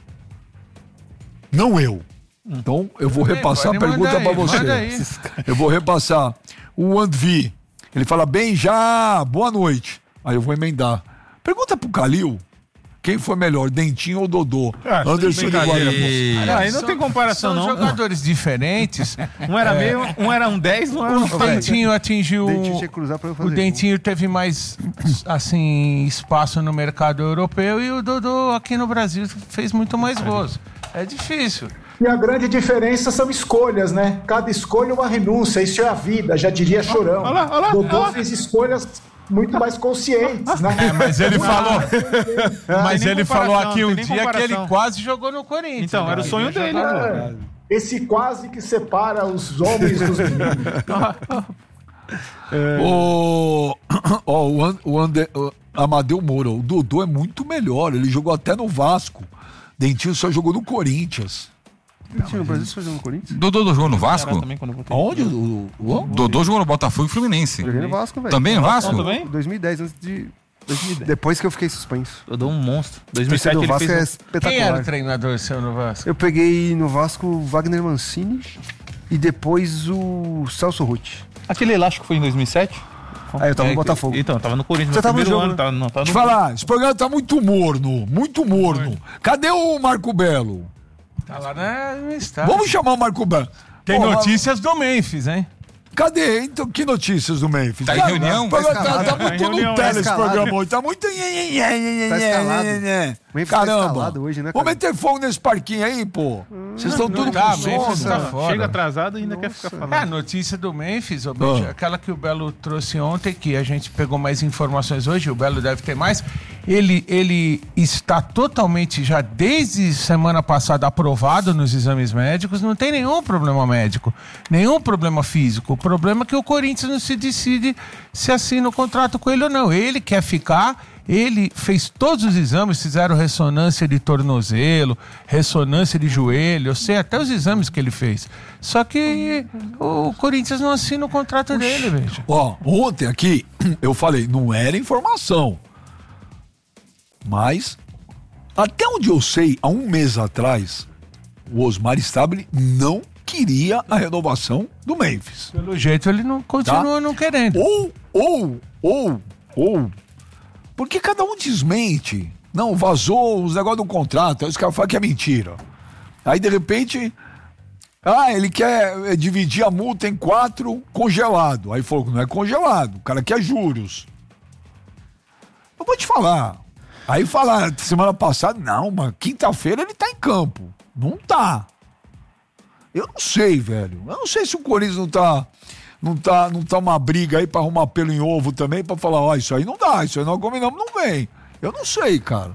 G: Não eu. Então, eu vou repassar a
B: pode
G: pergunta
B: mandar
G: pra
B: aí,
G: você.
B: manda aí.
G: Eu vou repassar. O Andvi, ele fala, bem já, boa noite. Aí eu vou emendar. Pergunta pro Calil, quem foi melhor, Dentinho ou Dodô?
D: Ah,
G: Anderson de
D: brincadeira,
G: Guarapó.
D: Aí não tem comparação,
B: São
D: não.
B: jogadores diferentes.
D: Um era meio, um era um 10, um era um
B: O Dentinho atingiu...
F: Dentinho tinha que cruzar pra eu fazer
B: O Dentinho teve mais, assim, espaço no mercado europeu e o Dodô aqui no Brasil fez muito mais gols. É difícil.
A: E a grande diferença são escolhas, né? Cada escolha é uma renúncia, isso é a vida, já diria Chorão.
D: olha lá,
A: Dodô
D: olha lá.
A: fez escolhas muito mais conscientes, né?
B: Mas ele falou... Mas
D: tem nem
B: ele falou
D: comparação,
B: aqui um
D: tem nem
B: dia que
D: comparação.
B: ele quase jogou no Corinthians.
D: Então, era o sonho dele, pô.
A: É, esse quase que separa os homens dos meninos.
G: O Amadeu Moura, o Dodô é muito melhor. Ele jogou até no Vasco. Dentinho só jogou no Corinthians.
F: Dentinho no Brasil, você jogou no Corinthians?
C: Dodô jogou no Vasco?
D: Também, quando eu voltei.
G: Aonde?
C: Dodô jogou no Botafogo e Fluminense.
F: Joguei no Vasco, velho.
C: Também no Vasco?
D: Também?
F: 2010, antes de... Depois que eu fiquei suspenso.
D: Eu dou um monstro.
F: O torcedor
D: 2007
F: do
D: ele
F: Vasco é
D: fez...
F: espetacular.
B: Quem era o treinador seu no Vasco?
F: Eu peguei no Vasco Wagner Mancini e depois o Celso Ruth.
D: Aquele elástico foi em 2007?
F: Aí eu tava no Botafogo.
D: Então, eu tava no Corinthians
F: Você
D: no
F: tava no
D: primeiro
F: jogo,
D: ano. Tava, não, tava
G: Deixa
D: no...
G: eu falar, esse programa tá muito morno. Muito morno. Cadê o Marco Belo?
B: Tá lá no estádio.
G: Vamos chamar o Marco Belo.
B: Tem
G: Pô,
B: notícias do Memphis, hein?
G: Cadê? Então, que notícias do Memphis?
C: Tá em reunião?
G: Tá
F: escalado.
G: muito
D: Tá em reunião,
G: Nutella esse
F: escalado.
G: programa hoje. Tá muito...
F: Tá escalado. Memphis tá
G: Caramba.
F: escalado hoje, né,
G: Vamos
F: cara?
G: meter fogo nesse parquinho aí, pô. Vocês estão tudo
B: tá,
G: com
B: Memphis
G: sono.
B: tá fora.
D: Chega atrasado e ainda quer ficar falando.
B: A notícia do Memphis, Benja, aquela que o Belo trouxe ontem, que a gente pegou mais informações hoje, o Belo deve ter mais. Ele está totalmente, já desde semana passada, aprovado nos exames médicos, não tem nenhum problema médico, nenhum problema físico. O problema é que o Corinthians não se decide se assina o contrato com ele ou não. Ele quer ficar. Ele fez todos os exames, fizeram ressonância de tornozelo, ressonância de joelho, eu sei até os exames que ele fez. Só que o Corinthians não assina o contrato dele, veja.
G: Ó, ontem aqui eu falei, não era informação. Mas, até onde eu sei, há um mês atrás, o Osmar Stabile não queria a renovação do Memphis.
B: Pelo jeito ele não continua não querendo.
G: Ou, porque cada um desmente. Não, vazou os negócios do contrato, aí os caras falam que é mentira. Aí, de repente, ele quer dividir a multa em 4 congelado. Aí falou que não é congelado, o cara quer juros. Eu vou te falar. Aí falar semana passada, não, mas quinta-feira ele tá em campo. Não tá. Eu não sei, velho. Eu não sei se o Corinthians não tá uma briga aí pra arrumar pelo em ovo também, pra falar, isso aí não dá, isso aí nós combinamos, não vem. Eu não sei, cara.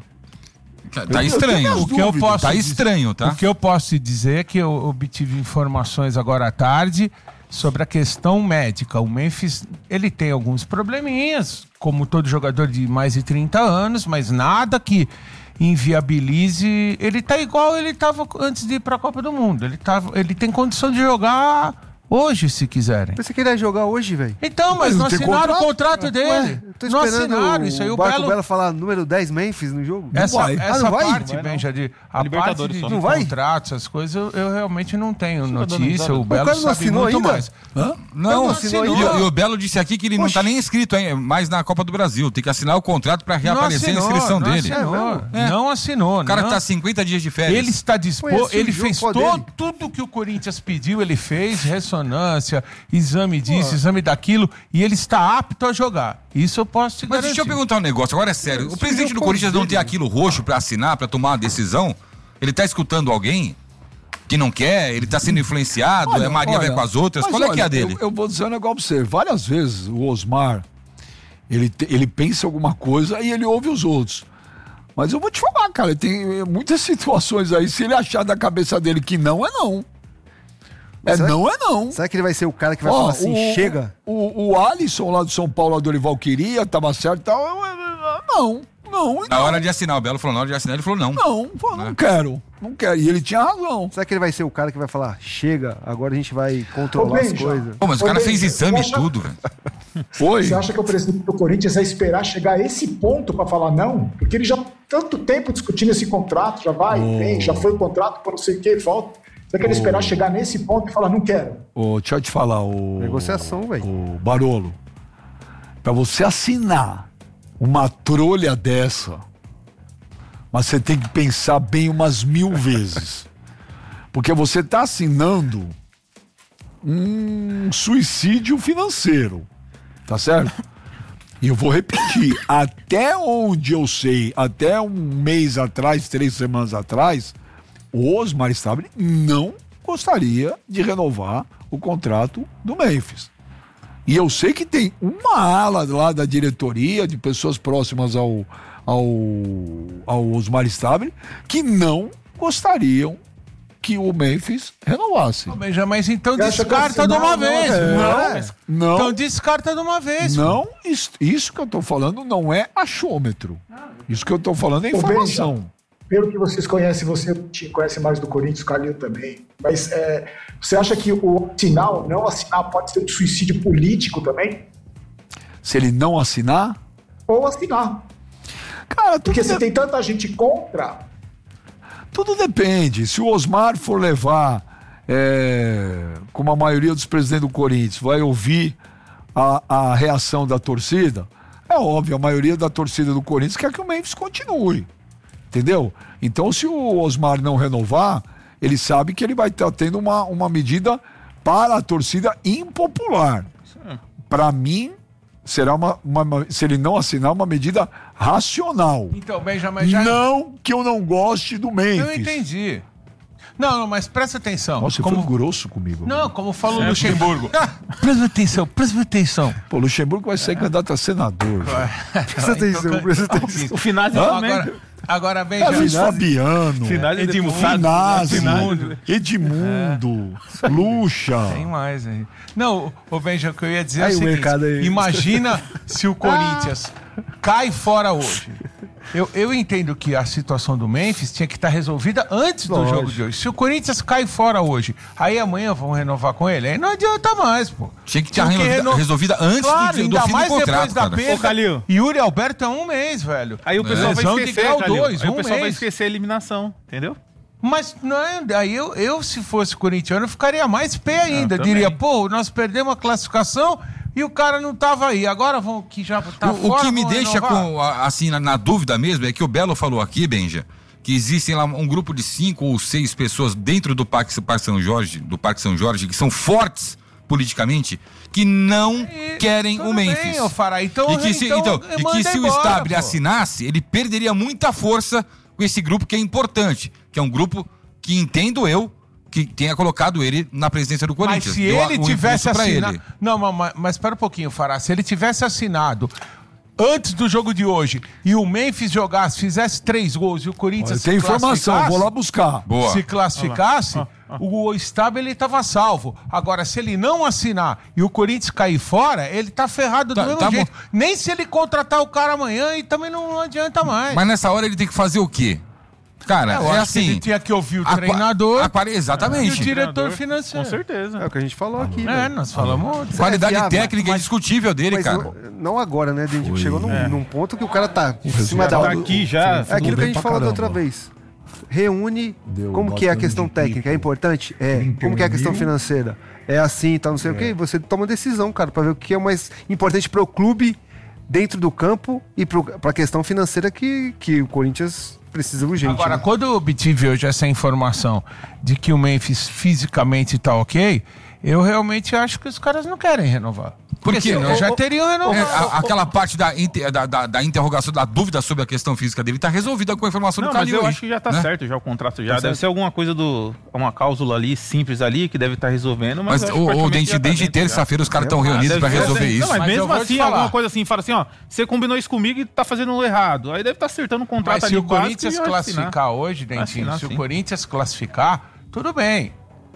C: Tá estranho.
B: O que eu posso
C: Tá
B: dizer-
C: estranho, tá?
B: O que eu posso te dizer é que eu obtive informações agora à tarde sobre a questão médica. O Memphis, ele tem alguns probleminhas, como todo jogador de mais de 30 anos, mas nada que inviabilize. Ele tá igual ele tava antes de ir pra Copa do Mundo. Ele tem condição de jogar hoje, se quiserem.
F: Pensei que ele ia jogar hoje, velho.
B: Então, mas não
G: não tem
B: assinaram o
G: contrato?
B: contrato dele.
F: Tô
B: Não
F: esperando
B: assinaram isso aí.
F: o
B: O
F: Barco
B: Belo...
F: Belo falar número 10 Memphis no jogo.
B: Essa,
G: vai.
B: essa
F: não vai?
B: parte,
D: Não vai,
B: Benja, de a
D: Libertadores
B: parte
D: só.
B: de
F: Não vai?
B: contratos, essas coisas, eu realmente não tenho notícia.
D: risada.
B: O Belo
F: cara não
B: sabe
F: assinou
B: muito
F: ainda?
B: mais.
G: Hã?
C: Não,
F: assinou
C: e,
F: ainda?
C: e o Belo disse aqui que ele não tá nem inscrito mais na Copa do Brasil. Tem que assinar o contrato pra reaparecer a inscrição
B: não
C: dele.
B: Assinou,
C: É.
B: Não assinou.
C: O cara
B: não.
C: tá 50 dias de férias.
B: Ele está disposto,
F: Conheci o
B: ele
F: jogo,
B: fez
F: qual dele?
B: tudo que o Corinthians pediu, ele fez, ressonância, exame disso, exame daquilo, e ele está apto a jogar. Isso eu posso te
C: Mas
B: garantir.
C: deixa eu perguntar um negócio, agora é sério. O presidente do Corinthians não tem aquilo roxo pra assinar, pra tomar uma decisão? Ele tá escutando alguém que não quer? Ele tá sendo influenciado?
G: Olha,
C: é Maria vai
G: olha,
C: com as outras?
G: mas
C: Qual é que é a
G: olha,
C: dele?
G: Eu vou dizer um negócio pra você. Várias vezes o Osmar, ele pensa alguma coisa e ele ouve os outros. Mas eu vou te falar, cara, tem muitas situações aí, se ele achar da cabeça dele que não, é não.
F: Será
G: Não, é não.
F: Será que ele vai ser o cara que vai falar assim, chega?
G: O Alisson lá do São Paulo, a Dorival queria, tava certo e tal. Não.
C: Na hora de assinar, o Belo falou, na hora de assinar, ele falou não.
G: Não quero. E ele tinha razão.
F: Será que ele vai ser o cara que vai falar, chega, agora a gente vai controlar
A: Ô,
F: as
A: Benja.
F: coisas?
C: Pô, mas o
A: Ô,
C: cara
A: Benja,
C: fez exame
A: você
C: e
A: acha-
C: tudo, velho.
G: Foi.
A: Você acha que o presidente do Corinthians vai esperar chegar a esse ponto para falar não? Porque ele já tanto tempo discutindo esse contrato, já vai, vem, já foi o contrato para não sei o que, volta. Será que ele esperar chegar nesse ponto e falar não quero?
G: Deixa eu te falar,
F: Negociação, velho.
G: o Barolo, pra você assinar uma trolha dessa, mas você tem que pensar bem umas 1000 vezes. Porque você tá assinando um suicídio financeiro, tá certo? E eu vou repetir, até onde eu sei, até um mês atrás, 3 semanas atrás, o Osmar Stabile não gostaria de renovar o contrato do Memphis. E eu sei que tem uma ala lá da diretoria, de pessoas próximas ao Osmar Stabile, que não gostariam que o Memphis renovasse.
B: Benja, mas então
A: Você acha que
B: descarta de uma vez.
G: Não,
B: Então descarta de uma vez.
G: não, isso que eu tô falando não é achômetro. Isso que eu tô falando é
A: Ô,
G: informação.
A: Pelo que vocês conhecem, você conhece mais do Corinthians, o Carlinho também. Mas você acha que o assinar ou não assinar pode ser um suicídio político também?
G: Se ele não assinar,
A: Ou assinar?
G: cara, tudo,
A: Porque se tem tanta gente contra,
G: tudo depende. Se o Osmar for levar, como a maioria dos presidentes do Corinthians, vai ouvir a reação da torcida, é óbvio, a maioria da torcida do Corinthians quer que o Memphis continue. Entendeu? Então, se o Osmar não renovar, ele sabe que ele vai estar tendo uma medida para a torcida impopular. Para mim, será se ele não assinar, uma medida racional.
B: Então, Benjamin, já...
G: Não que eu não goste do Memphis.
B: Eu entendi. Não, mas presta atenção.
G: Nossa, você foi grosso comigo.
B: Não, como falou o Luxemburgo. Presta atenção.
G: Pô, o Luxemburgo vai ser candidato a senador.
F: Presta atenção.
D: O Finazzi também.
B: Agora, Benjamin.
G: Luiz Fabiano. Edmundo. Luxa.
B: Tem mais aí. Não, o Benjamin, o que eu ia dizer é o
F: Aí, o
B: seguinte.
F: mercado aí.
B: Imagina se o Corinthians cai fora hoje. Eu entendo que a situação do Memphis tinha que estar resolvida antes do jogo de hoje. Se o Corinthians cai fora hoje, aí amanhã vão renovar com ele, aí não adianta mais, pô.
C: Tinha que estar resolvida antes do fim do contrato, cara.
B: Ô, Calil. Yuri Alberto é 1 mês, velho.
D: Aí o pessoal vai esquecer,
B: Calil. Aí
D: o pessoal vai esquecer a eliminação, entendeu?
B: Mas não é, aí eu, se fosse corintiano, ficaria mais pé ainda. Diria, pô, nós perdemos a classificação e o cara não tava aí. Agora vão que já tá fora.
C: O que me deixa assim na dúvida mesmo é que o Belo falou aqui, Benja, que existem lá um grupo de 5 ou 6 pessoas dentro do Parque São Jorge, que são fortes politicamente, que não querem o Memphis.
B: Então,
C: e que se o Stabile assinasse, ele perderia muita força com esse grupo que é importante, que é um grupo que, entendo eu, que tenha colocado ele na presidência do Corinthians.
B: Mas se ele tivesse assinado... Não, mas espera um pouquinho, Fará. Se ele tivesse assinado antes do jogo de hoje e o Memphis jogasse, fizesse 3 gols e o Corinthians
G: tem informação, vou lá buscar.
B: Boa. Se classificasse, o Stabile estava salvo. Agora, se ele não assinar e o Corinthians cair fora, ele tá ferrado do mesmo jeito. Nem se ele contratar o cara amanhã e também não adianta mais.
C: Mas nessa hora ele tem que fazer o quê? Cara, é assim.
B: Ele tinha que ouvir o treinador.
C: Exatamente.
B: E o diretor financeiro.
D: Com certeza.
F: É o que a gente falou aqui.
B: Nós falamos.
C: Qualidade técnica indiscutível dele, cara.
F: Não agora, né? A gente chegou num ponto que o cara tá em cima da hora.
D: Aqui já.
F: É aquilo que a gente falou da outra vez. Reúne como que é a questão técnica. É importante? Como que é a questão financeira? É assim, tá, não sei o quê. Você toma decisão, cara, pra ver o que é o mais importante pro clube dentro do campo e pra questão financeira que o Corinthians precisa urgente.
B: Agora, quando eu obtive hoje essa informação de que o Memphis fisicamente tá ok, eu realmente acho que os caras não querem renovar. Porque senão já teriam renovado.
C: Aquela parte da interrogação, da dúvida sobre a questão física dele tá resolvida com a informação do Calil.
D: Mas eu acho que já tá certo, já o contrato já. Deve ser alguma coisa uma cláusula ali, simples ali, que deve estar resolvendo. Mas
C: desde terça-feira os caras estão reunidos pra resolver isso.
D: Não, mas mesmo assim, alguma coisa assim, fala assim, ó, você combinou isso comigo e tá fazendo errado. Aí deve estar acertando o contrato ali.
B: Mas se o Corinthians classificar hoje, Dentinho, se o Corinthians classificar, tudo bem.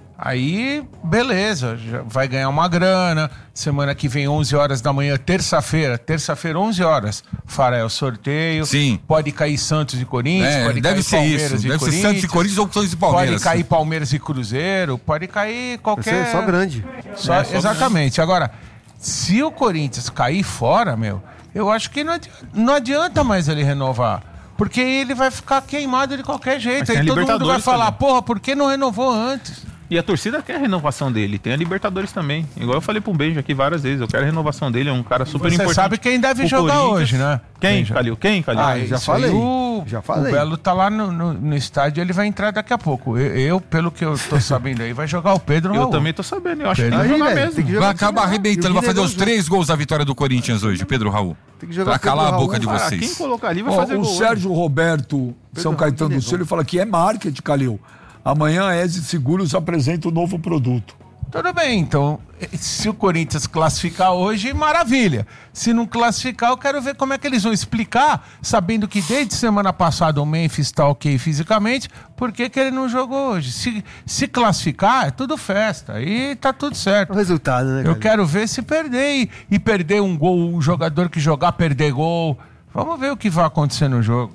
B: Aí, beleza, já vai ganhar uma grana. Semana que vem, 11 horas da manhã, terça-feira, 11 horas, fará o sorteio.
C: Sim.
B: Pode cair Santos e Corinthians, pode
C: deve
B: cair
C: ser
B: Palmeiras
C: isso.
B: e
C: Deve
B: Corinthians.
C: ser Santos e Corinthians ou Santos e Palmeiras.
B: Pode cair Palmeiras e Cruzeiro, pode cair qualquer...
F: Só grande.
B: Exatamente. Agora, se o Corinthians cair fora, eu acho que não adianta mais ele renovar. Porque ele vai ficar queimado de qualquer jeito. Aí todo mundo vai falar, porra, por que não renovou antes?
D: E a torcida quer a renovação dele. Tem a Libertadores também. Igual eu falei pro Beijo aqui várias vezes. Eu quero a renovação dele. É um cara super importante.
B: Você sabe quem deve jogar hoje, né?
D: Quem, Calil?
F: Já falei.
B: O Belo tá lá no estádio. Ele vai entrar daqui a pouco. Pelo que eu tô sabendo aí, vai jogar o Pedro Raul.
D: Eu também tô sabendo. Eu acho que tem que jogar mesmo.
C: Vai acabar arrebentando. Vai fazer os 3 gols da vitória do Corinthians hoje, Pedro Raul. Tem que jogar pra calar a boca de vocês.
D: Quem colocar ali vai fazer
G: gol. O Sérgio Roberto São Caetano do Sul, ele fala que é marketing, Calil. Amanhã a ESE Seguros apresenta o novo produto.
B: Tudo bem, então, se o Corinthians classificar hoje, maravilha. Se não classificar, eu quero ver como é que eles vão explicar, sabendo que desde semana passada o Memphis está ok fisicamente, por que ele não jogou hoje? Se classificar, é tudo festa, aí tá tudo certo.
F: O resultado, né,
B: Eu quero ver se perder e perder um gol, o jogador que jogar perder gol. Vamos ver o que vai acontecer no jogo.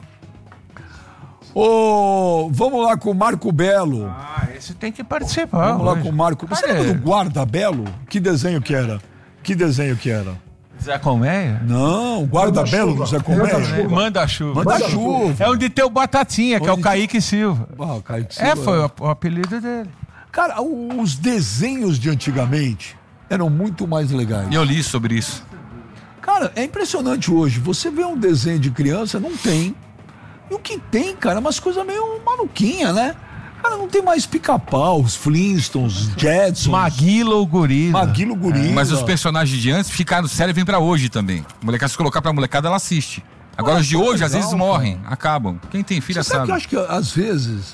G: Vamos lá com o Marco Belo.
B: Esse tem que participar.
G: Vamos lá com o Marco. Você lembra do Guarda Belo? Que desenho que era?
B: Zé Colmeia?
G: Não, Guarda Belo do Zé Colmeia.
B: Manda-chuva.
G: Manda-chuva.
B: É onde tem o Batatinha, que é o Kaique Silva.
G: O Kaique Silva.
B: Foi o apelido dele.
G: Cara, os desenhos de antigamente eram muito mais legais.
C: E eu li sobre isso.
G: Cara, é impressionante hoje. Você vê um desenho de criança, não tem. E o que tem, cara, é umas coisas meio maluquinhas, né? Cara, não tem mais Pica-Pau, os Flintstones, Jetsons.
B: Maguila ou Gorila.
G: Maguila, Gorila.
C: Mas os personagens de antes ficaram servem pra hoje também. Molecada, se colocar pra molecada, ela assiste. Agora os de hoje, às vezes, morrem, acabam. Quem tem filha
G: Você sabe. Que eu acho que às vezes,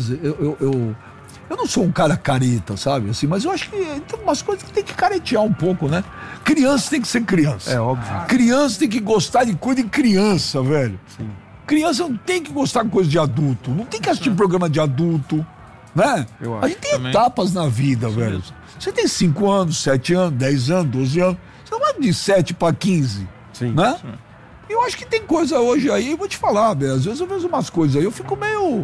G: eu não sou um cara careta, sabe? Assim, mas eu acho que tem umas coisas que tem que caretear um pouco, né? Criança tem que ser criança.
F: É óbvio.
G: Criança tem que gostar de coisa de criança, velho. Sim. Criança não tem que gostar de coisa de adulto. Não tem que assistir programa de adulto, né? A gente tem etapas na vida, velho. Mesmo. Você tem 5 anos, 7 anos, 10 anos, 12 anos. Você não vai de 7 para 15, né? Sim. Eu acho que tem coisa hoje aí, vou te falar, velho. Às vezes eu vejo umas coisas aí, eu fico meio...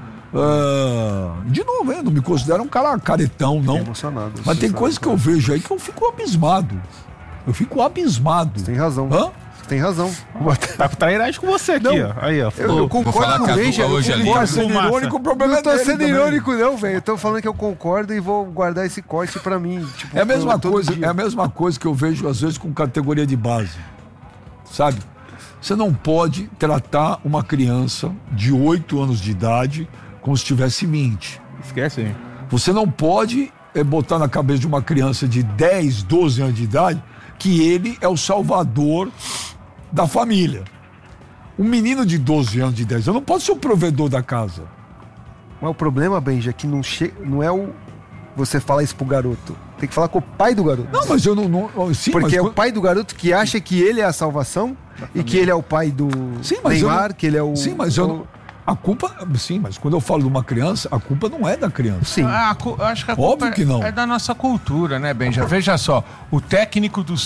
G: de novo, eu não me considero um cara caretão, não.
F: Emocionado.
G: Mas tem coisas que eu vejo aí que eu fico abismado. Você
F: tem razão.
G: Hã?
F: Tem razão.
D: Tá com trairagem com você aqui, ó. Aí, ó.
F: Eu concordo com o Benja.
C: Hoje ali.
G: Tá sendo irônico, o problema
F: não tô sendo
G: também.
F: irônico, não, velho. Eu tô falando que eu concordo e vou guardar esse corte pra mim. Tipo,
G: é a mesma coisa que eu vejo, às vezes, com categoria de base. Sabe? Você não pode tratar uma criança de 8 anos de idade como se tivesse 20.
D: Esquece aí.
G: Você não pode botar na cabeça de uma criança de 10, 12 anos de idade que ele é o salvador da família. Um menino de 12 anos, de 10 anos, não pode ser o provedor da casa.
F: Mas o problema, Benja, é que não é você falar isso pro garoto. Tem que falar com o pai do garoto.
G: Não, mas eu não sim,
F: porque é o pai do garoto que acha que ele é a salvação e que ele é o pai do Neymar, que ele é o...
G: Sim, mas eu não... A culpa, sim, mas quando eu falo de uma criança, a culpa não é da criança.
F: Sim.
B: Eu acho que a culpa é da nossa cultura, né, Benja? Veja só, o técnico do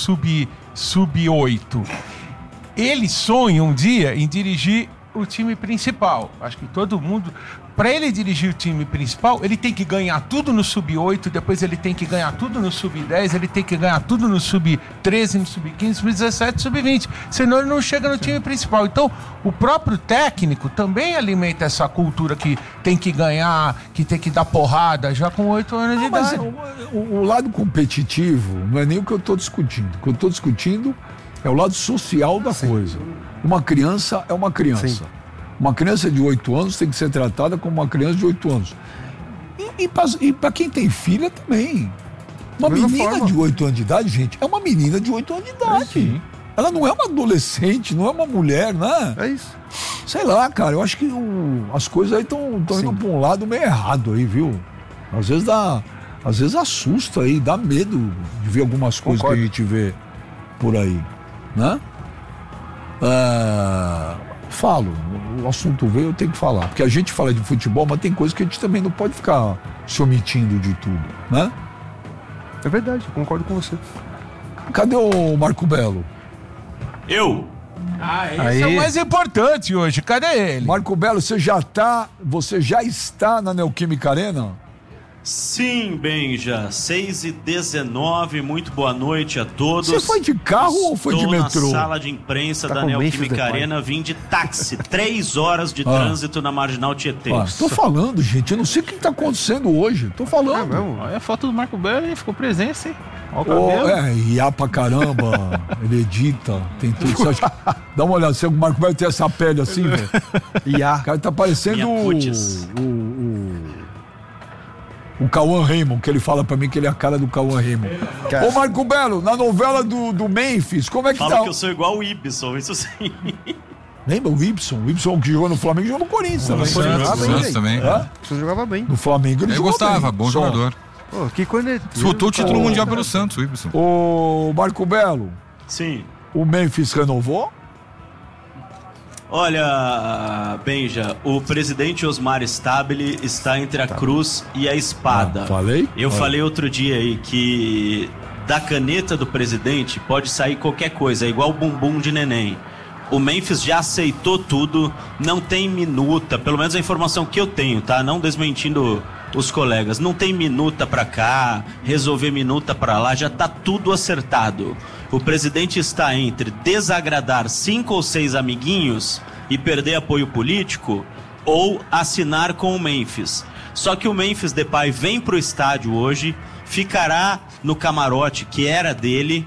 B: Sub-8, ele sonha um dia em dirigir o time principal. Acho que todo mundo... Para ele dirigir o time principal, ele tem que ganhar tudo no Sub-8, depois ele tem que ganhar tudo no Sub-10, ele tem que ganhar tudo no Sub-13, no Sub-15, Sub-17, Sub-20. Senão ele não chega no time principal. Então, o próprio técnico também alimenta essa cultura que tem que ganhar, que tem que dar porrada já com 8 anos de idade.
G: O lado competitivo não é nem o que eu estou discutindo. O que eu estou discutindo é o lado social da coisa. Uma criança é uma criança. Sim. Uma criança de 8 anos tem que ser tratada como uma criança de 8 anos. E para quem tem filha também. Uma menina de 8 anos de idade, gente, é uma menina de 8 anos de idade. Ela não é uma adolescente, não é uma mulher, né?
F: É isso.
G: Sei lá, cara, eu acho que as coisas aí estão indo para um lado meio errado aí, viu? Às vezes assusta aí, dá medo de ver algumas coisas que a gente vê por aí, né? Falo, o assunto veio, eu tenho que falar. Porque a gente fala de futebol, mas tem coisas que a gente também não pode ficar se omitindo de tudo, né?
F: É verdade, eu concordo com você.
G: Cadê o Marco Belo?
E: Eu?
B: Esse é o mais importante hoje, cadê ele?
G: Marco Belo, você já está na Neoquímica Arena?
H: Sim, Benja, 6h19, muito boa noite a todos.
G: Você foi de carro ou foi de metrô?
H: Estou na sala de imprensa da Neoquímica Arena, vim de táxi, 3 horas de trânsito na Marginal Tietê.
G: Tô falando, gente, eu não sei o que está acontecando hoje, tô falando.
D: Olha a foto do Marco Belo, ele ficou presença, hein? Olha o cabelo.
G: Ia pra caramba, ele edita, tem tudo. Você acha... Dá uma olhada, se o Marco Belo tem essa pele assim, velho. O cara tá parecendo o Cauã Raymond, que ele fala pra mim que ele é a cara do Cauã Raymond. Ô Marco Belo, na novela do Memphis, como é que
H: Fala que eu sou igual o Ibson, isso sim.
G: Lembra o Ibson? O Ibson que jogou no Flamengo jogou no Corinthians também.
C: Santos também.
F: Você jogava bem.
G: No Flamengo ele jogou
C: gostava, bem. Bom jogador.
F: Que coisa.
C: Disputou o título mundial pelo Santos, o Ibson.
G: Ô Marco Belo.
H: Sim.
G: O Memphis renovou?
H: Olha, Benja, o presidente Osmar Stabile está entre a cruz e a espada.
G: Falei?
H: Eu falei outro dia aí que da caneta do presidente pode sair qualquer coisa, é igual bumbum de neném. O Memphis já aceitou tudo, não tem minuta, pelo menos a informação que eu tenho, tá? Não desmentindo os colegas, não tem minuta pra cá, resolver minuta pra lá, já tá tudo acertado. O presidente está entre desagradar 5 ou 6 amiguinhos e perder apoio político ou assinar com o Memphis. Só que o Memphis Depay vem pro estádio hoje, ficará no camarote que era dele,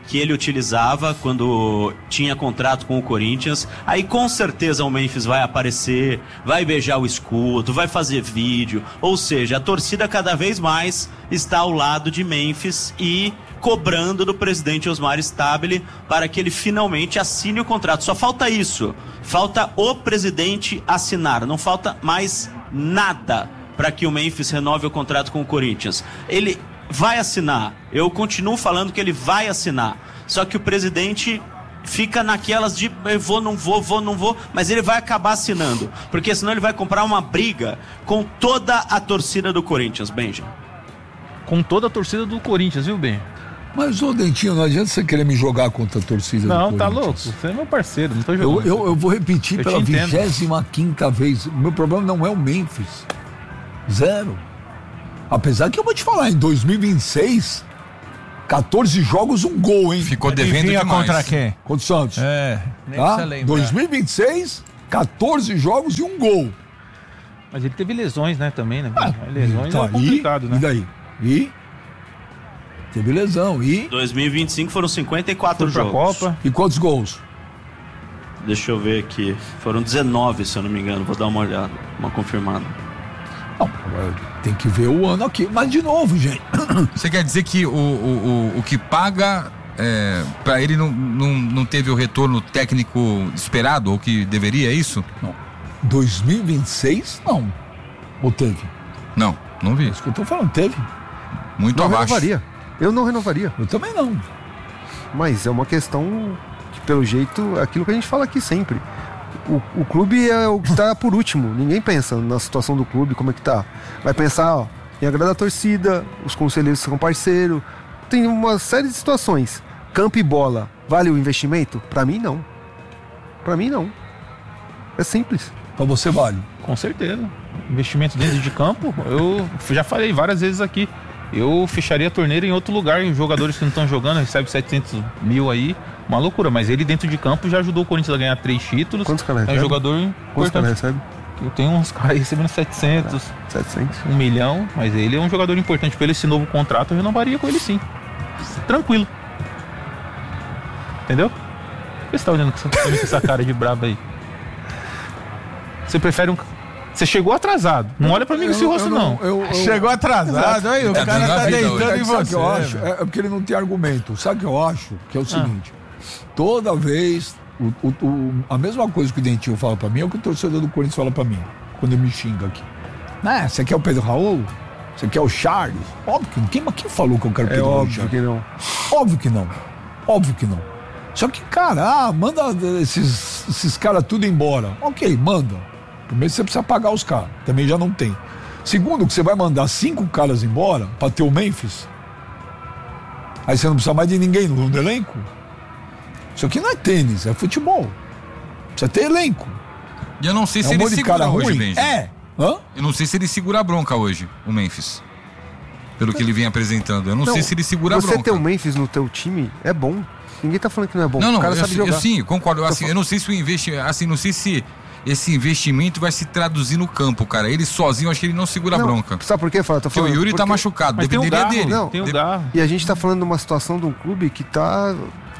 H: que ele utilizava quando tinha contrato com o Corinthians. Aí com certeza o Memphis vai aparecer, vai beijar o escudo, vai fazer vídeo, ou seja, a torcida cada vez mais está ao lado de Memphis e cobrando do presidente Osmar Stabile para que ele finalmente assine o contrato. Só falta isso, falta o presidente assinar, não falta mais nada para que o Memphis renove o contrato com o Corinthians. Ele vai assinar, eu continuo falando que ele vai assinar, só que o presidente fica naquelas de vou, não vou, mas ele vai acabar assinando, porque senão ele vai comprar uma briga com toda a torcida do Corinthians, Benja.
D: Com toda a torcida do Corinthians, viu, Ben?
G: Mas, ô Dentinho, não adianta você querer me jogar contra a torcida do Corinthians.
D: Não, tá louco, você é meu parceiro, não tô jogando.
G: Eu vou repetir pela
D: te entendo.
G: 25ª vez, o meu problema não é o Memphis, 0. Apesar que eu vou te falar, em 2026, 14 jogos, 1 gol, hein?
C: Ficou devendo demais.
B: Contra quem?
G: Contra o Santos.
B: Nem
G: Tá?
B: precisa lembrar.
G: 2026, 14 jogos e 1 gol.
D: Mas ele teve lesões, né, também, né? Lesões
G: Tá,
D: é complicado,
G: e
D: né?
G: daí? E? Teve lesão, e?
H: 2025 foram 54
D: Foi pra
H: jogos.
D: Copa.
G: E quantos gols?
H: Deixa eu ver aqui, foram 19, se eu não me engano, vou dar uma olhada, uma confirmada.
G: Não, tem que ver o ano aqui. Mas de novo, gente.
C: Você quer dizer que o que paga pra ele não teve o retorno técnico esperado, ou que deveria, é isso?
G: Não. 2026, não. Ou teve?
C: Não vi.
G: É isso que eu tô falando, teve.
C: Muito
F: Não
C: abaixo.
F: renovaria. Eu não renovaria.
G: Eu também não.
F: Mas é uma questão que, pelo jeito, é aquilo que a gente fala aqui sempre. O clube é o que tá por último. Ninguém pensa na situação do clube, como é que tá. Vai pensar, ó, em agradar a torcida, os conselheiros são parceiros. Tem uma série de situações. Campo e bola, vale o investimento? Pra mim, não. Pra mim, não. É simples.
G: Pra você vale.
D: Com certeza. Investimento dentro de campo, eu já falei várias vezes aqui. Eu fecharia a torneira em outro lugar, em jogadores que não estão jogando, recebe 700 mil aí, uma loucura. Mas ele dentro de campo já ajudou o Corinthians a ganhar 3 títulos.
F: Quantos caras
D: É um
F: recebe?
D: jogador
F: Quantos caras
D: importante.
F: recebe?
D: Eu tenho uns caras aí recebendo 700,
F: 700.
D: 1 milhão, mas ele é um jogador importante. Pelo esse novo contrato, eu renovaria com ele sim. Tranquilo. Entendeu? Por que você tá olhando com essa cara de brabo aí? Você prefere um... Você chegou atrasado. Não olha pra mim com esse rosto, não.
B: Chegou atrasado, aí o
C: Tá
B: cara
C: dando a
B: tá
C: vida
B: deitando
C: hoje.
B: em
G: Sabe o que
B: você.
G: eu acho? É porque ele não tem argumento. Sabe o que eu acho? Que é o seguinte: toda vez, a mesma coisa que o Dentinho fala pra mim é o que o torcedor do Corinthians fala pra mim, quando ele me xinga aqui. Né? Você quer o Pedro Raul? Você quer o Charles? Óbvio que não. Quem falou que eu quero o
F: É
G: Pedro Raul?
F: óbvio que não.
G: Óbvio que não. Óbvio que não. Só que, cara, manda esses caras tudo embora. Ok, manda. Primeiro você precisa pagar os caras. Também já não tem. Segundo, que você vai mandar 5 caras embora pra ter o Memphis. Aí você não precisa mais de ninguém no elenco. Isso aqui não é tênis, é futebol. Precisa ter elenco.
C: E eu não sei se
G: É um
C: ele
G: monte de
C: segura
G: cara
C: hoje,
G: ruim.
C: Benji.
G: É. Hã?
C: Eu não sei se ele segura a bronca hoje, o Memphis. Pelo que ele vem apresentando. Eu não sei se ele segura a
F: Você
C: bronca.
F: ter o Memphis no teu time é bom. Ninguém tá falando que não é bom.
C: Não,
F: o cara
C: eu,
F: sabe jogar.
C: eu sim, concordo. Assim, eu não sei se o não sei se esse investimento vai se traduzir no campo, cara. Ele sozinho, acho que ele não segura a
F: Não,
C: bronca.
F: sabe por quê, Fala?
C: Porque o Yuri tá machucado,
D: Mas tem um
C: dependeria
D: garro,
C: dele.
F: Não,
D: tem um garro.
F: E a gente tá falando de uma situação de um clube que tá...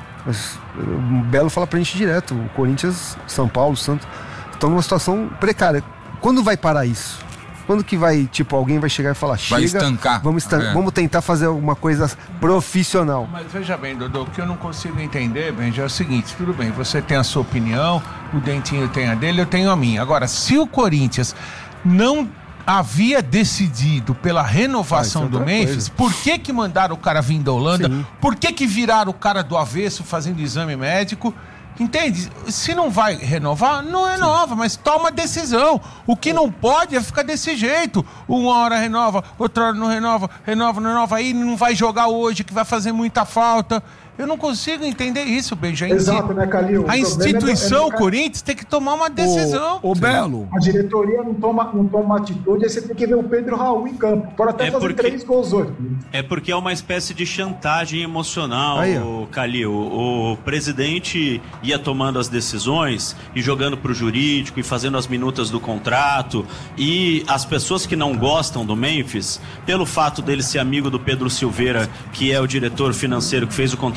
F: O Belo fala pra gente direto. O Corinthians, São Paulo, Santos estão numa situação precária. Quando vai parar isso? Quando que vai, tipo, alguém vai chegar e falar,
C: Vai
F: chega,
C: estancar.
F: vamos tentar fazer alguma coisa profissional.
B: Mas veja bem, Dodô, o que eu não consigo entender, Benji, é o seguinte: tudo bem, você tem a sua opinião, o Dentinho tem a dele, eu tenho a minha. Agora, se o Corinthians não havia decidido pela renovação
F: isso é
B: do
F: outra
B: Memphis, por que mandaram o cara vir da Holanda?
F: Sim.
B: Por que viraram o cara do avesso fazendo exame médico? Entende? Se não vai renovar, não renova, mas toma decisão. O que não pode é ficar desse jeito. Uma hora renova, outra hora não renova, não renova, aí não vai jogar hoje, que vai fazer muita falta. Eu não consigo entender isso, Benji.
A: Exato, né, Calil? O
B: A
A: problema
B: instituição
A: é
B: Corinthians tem que tomar uma decisão.
G: Ô Belo,
A: a diretoria não toma uma atitude, aí você tem que ver o Pedro Raul em campo. Pode até fazer 3 gols hoje.
H: É porque é uma espécie de chantagem emocional,
F: Aí, ó.
H: Calil. O presidente ia tomando as decisões e jogando pro jurídico e fazendo as minutas do contrato, e as pessoas que não gostam do Memphis, pelo fato dele ser amigo do Pedro Silveira, que é o diretor financeiro que fez o contrato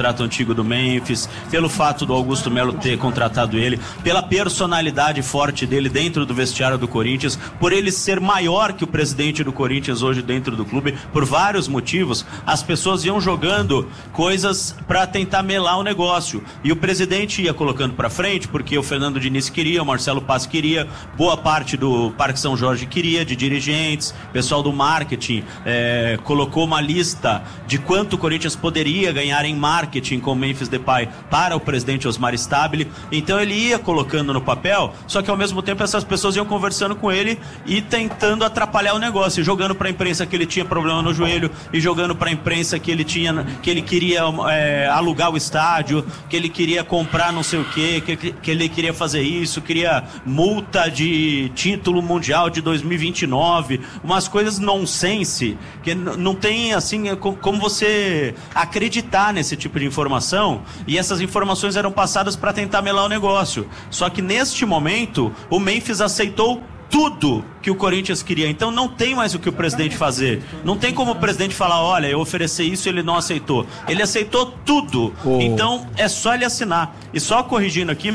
H: contrato antigo do Memphis, pelo fato do Augusto Melo ter contratado ele, pela personalidade forte dele dentro do vestiário do Corinthians, por ele ser maior que o presidente do Corinthians hoje dentro do clube, por vários motivos, as pessoas iam jogando coisas para tentar melar o negócio. E o presidente ia colocando para frente, porque o Fernando Diniz queria, o Marcelo Paz queria, boa parte do Parque São Jorge queria, de dirigentes, pessoal do marketing colocou uma lista de quanto o Corinthians poderia ganhar em marketing com o Memphis Depay para o presidente Osmar Stabile. Então ele ia colocando no papel, só que ao mesmo tempo essas pessoas iam conversando com ele e tentando atrapalhar o negócio, jogando para a imprensa que ele tinha problema no joelho, e jogando para a imprensa que ele queria alugar o estádio, que ele queria comprar não sei o quê, que ele queria fazer isso, queria multa de título mundial de 2029, umas coisas nonsense, que não tem assim como você acreditar nesse tipo de informação, e essas informações eram passadas para tentar melar o negócio. Só que neste momento o Memphis aceitou tudo que o Corinthians queria, então não tem mais o que o presidente fazer, não tem como o presidente falar, olha, eu ofereci isso e ele não aceitou, ele aceitou tudo, então é só ele assinar. E só corrigindo aqui,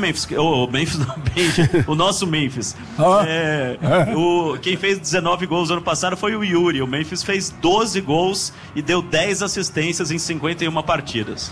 H: o nosso Memphis, quem fez 19 gols ano passado foi o Yuri, o Memphis fez 12 gols e deu 10 assistências em 51 partidas.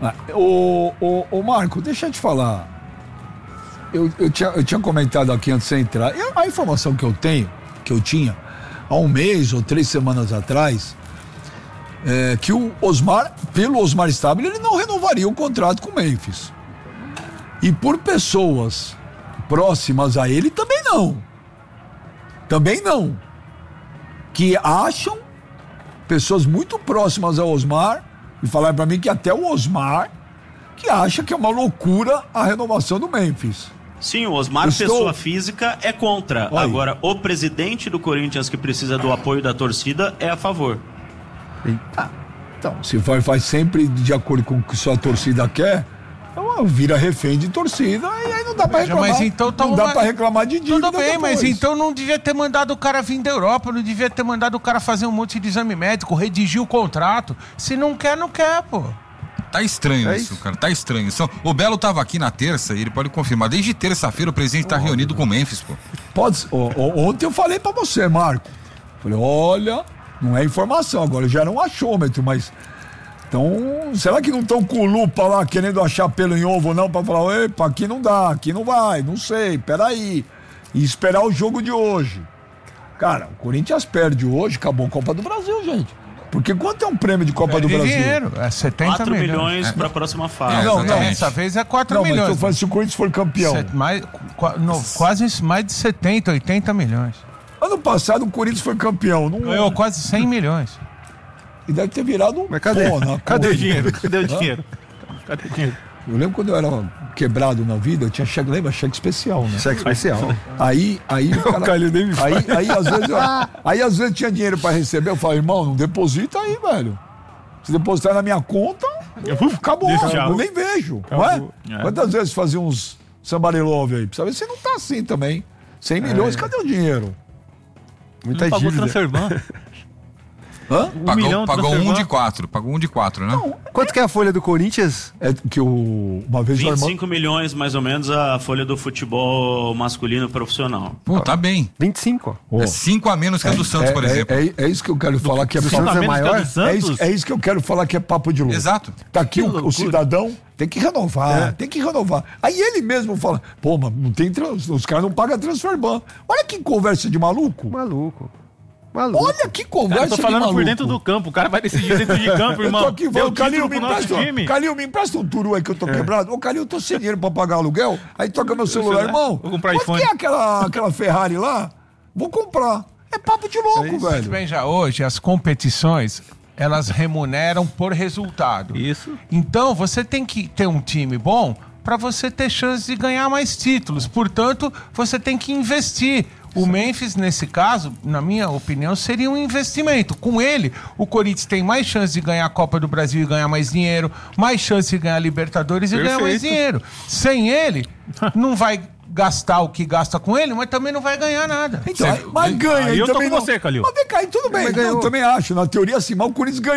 G: Marco, deixa eu te falar. Eu tinha comentado aqui antes de você entrar. A informação que eu tinha há um mês ou 3 semanas atrás, que o Osmar, pelo Osmar Stabile, ele não renovaria o contrato com o Memphis. E por pessoas próximas a ele, também não. Também não. Que acham, pessoas muito próximas ao Osmar, e falaram pra mim que até o Osmar, que acha que é uma loucura a renovação do Memphis.
H: Sim, o Osmar, pessoa física, é contra.
G: Olha.
H: Agora, o presidente do Corinthians, que precisa do apoio da torcida, é a favor.
G: Então, se faz sempre de acordo com o que sua torcida quer, então vira refém de torcida e aí não dá pra reclamar.
B: Mas então,
G: não dá pra reclamar de dívida.
B: Tudo bem,
G: depois.
B: mas então não devia ter mandado o cara vir da Europa, não devia ter mandado o cara fazer um monte de exame médico, redigir o contrato. Se não quer, não quer, pô.
C: Tá estranho isso, cara. Tá estranho. O Belo tava aqui na terça e ele pode confirmar. Desde terça-feira o presidente tá reunido com o Memphis, pô.
G: Ontem eu falei pra você, Marco. Falei, olha, não é informação, agora já era um achômetro, mas... Então, será que não estão com lupa lá, querendo achar pelo em ovo, não? Pra falar, epa, aqui não dá, aqui não vai, não sei, peraí. E esperar o jogo de hoje. Cara, o Corinthians perde hoje, acabou a Copa do Brasil, gente. Porque quanto é um prêmio de Copa do Brasil?
B: Dinheiro, é 70
H: 4
B: milhões.
H: milhões para a próxima fase.
G: Não,
B: Dessa vez é 4 milhões.
G: Mas tô falando, se o Corinthians for campeão.
B: Quase mais de 70, 80 milhões.
G: Ano passado o Corinthians foi campeão.
B: Ganhou quase 100 milhões.
G: E deve ter virado um...
F: Mas cadê?
D: Cadê o dinheiro? Cadê o dinheiro? Cadê o dinheiro?
G: Eu lembro quando eu era quebrado na vida, eu tinha cheque, lembra? Cheque especial, né?
F: Cheque especial.
G: Aí o cara... Aí às vezes tinha dinheiro pra receber, eu falei, irmão, não deposita aí, velho. Se depositar na minha conta, acabou, eu nem vejo, não é? Quantas vezes fazia uns somebody love aí? Precisa ver se não tá assim também. 100 milhões, cadê o dinheiro?
F: Muita
D: Pagou
F: dívida.
D: transferban.
G: Hã?
C: Pagou um de 4. Pagou um de 4, né?
G: Não,
F: Quanto que é a folha do Corinthians?
G: é que uma vez o irmão...
H: 25 milhões, mais ou menos, a folha do futebol masculino profissional.
C: Pô, tá bem.
F: 25, ó.
C: É 5 a menos que a do Santos, por exemplo.
G: É isso que eu quero falar que é
F: do
G: papo.
F: Santos é maior?
G: É isso que eu quero falar que é papo de louco.
C: Exato.
G: Tá aqui o cidadão, tem que renovar, tem que renovar. Aí ele mesmo fala, pô, mas não tem os caras não pagam transferban. Olha que conversa de maluco.
F: Maluco.
G: Olha que conversa
D: Cara, eu tô falando
G: de maluco.
D: por dentro do campo. O cara vai decidir dentro de campo, irmão.
G: Eu tô aqui,
D: Deu
G: Calil,
D: título pro nosso time.
G: Calil, me empresta um turu aí que eu tô quebrado. Ô, Calil, eu tô sem dinheiro pra pagar aluguel. Aí toca meu celular, irmão.
D: Vou comprar
G: quanto
D: iPhone.
G: que é aquela Ferrari lá? Vou comprar. É papo de louco, velho.
B: Bem, já hoje as competições, elas remuneram por resultado.
D: Isso.
B: Então você tem que ter um time bom para você ter chance de ganhar mais títulos. Portanto, você tem que investir. O Memphis, nesse caso, na minha opinião, seria um investimento. Com ele, o Corinthians tem mais chance de ganhar a Copa do Brasil e ganhar mais dinheiro, mais chance de ganhar a Libertadores e ganhar mais dinheiro. Sem ele, não vai gastar o que gasta com ele, mas também não vai ganhar nada.
G: Então, mas ganha.
D: Aí eu tô
G: também
D: com você, Calil.
G: Mas vem cá, tudo bem. Eu também acho. Na teoria, assim, mas o Corinthians ganhou.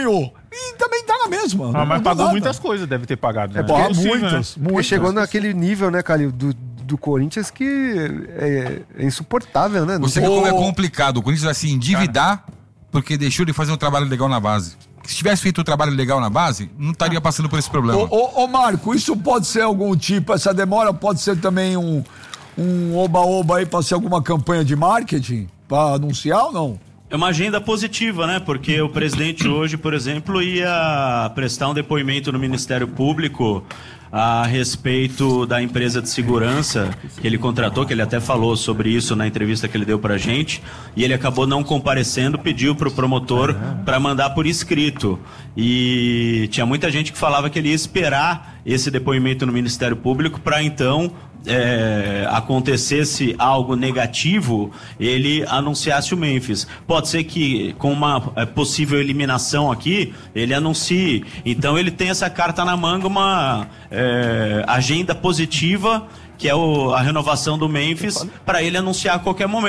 G: e também tá na mesma.
D: Mas
G: Não
D: pagou
G: nada.
D: muitas coisas, deve ter pagado. Né?
G: Pagou
D: Possível,
G: muitas,
D: né?
F: Porque
G: muitas.
F: chegou naquele nível, né, Calil, do Corinthians que é insuportável, né?
C: Você vê como é complicado. O Corinthians vai se endividar porque deixou de fazer um trabalho legal na base. Se tivesse feito um trabalho legal na base, não estaria passando por esse problema.
G: Ô Marco, isso pode ser algum tipo, essa demora pode ser também um oba-oba aí pra ser alguma campanha de marketing? Pra anunciar ou não?
H: É uma agenda positiva, né? Porque o presidente hoje, por exemplo, ia prestar um depoimento no Ministério Público a respeito da empresa de segurança que ele contratou, que ele até falou sobre isso na entrevista que ele deu pra gente, e ele acabou não comparecendo, pediu pro promotor para mandar por escrito. E tinha muita gente que falava que ele ia esperar esse depoimento no Ministério Público para então acontecesse algo negativo, ele anunciasse o Memphis. Pode ser que com uma possível eliminação aqui, ele anuncie. Então ele tem essa carta na manga, uma agenda positiva, que é a renovação do Memphis, para ele anunciar a qualquer momento.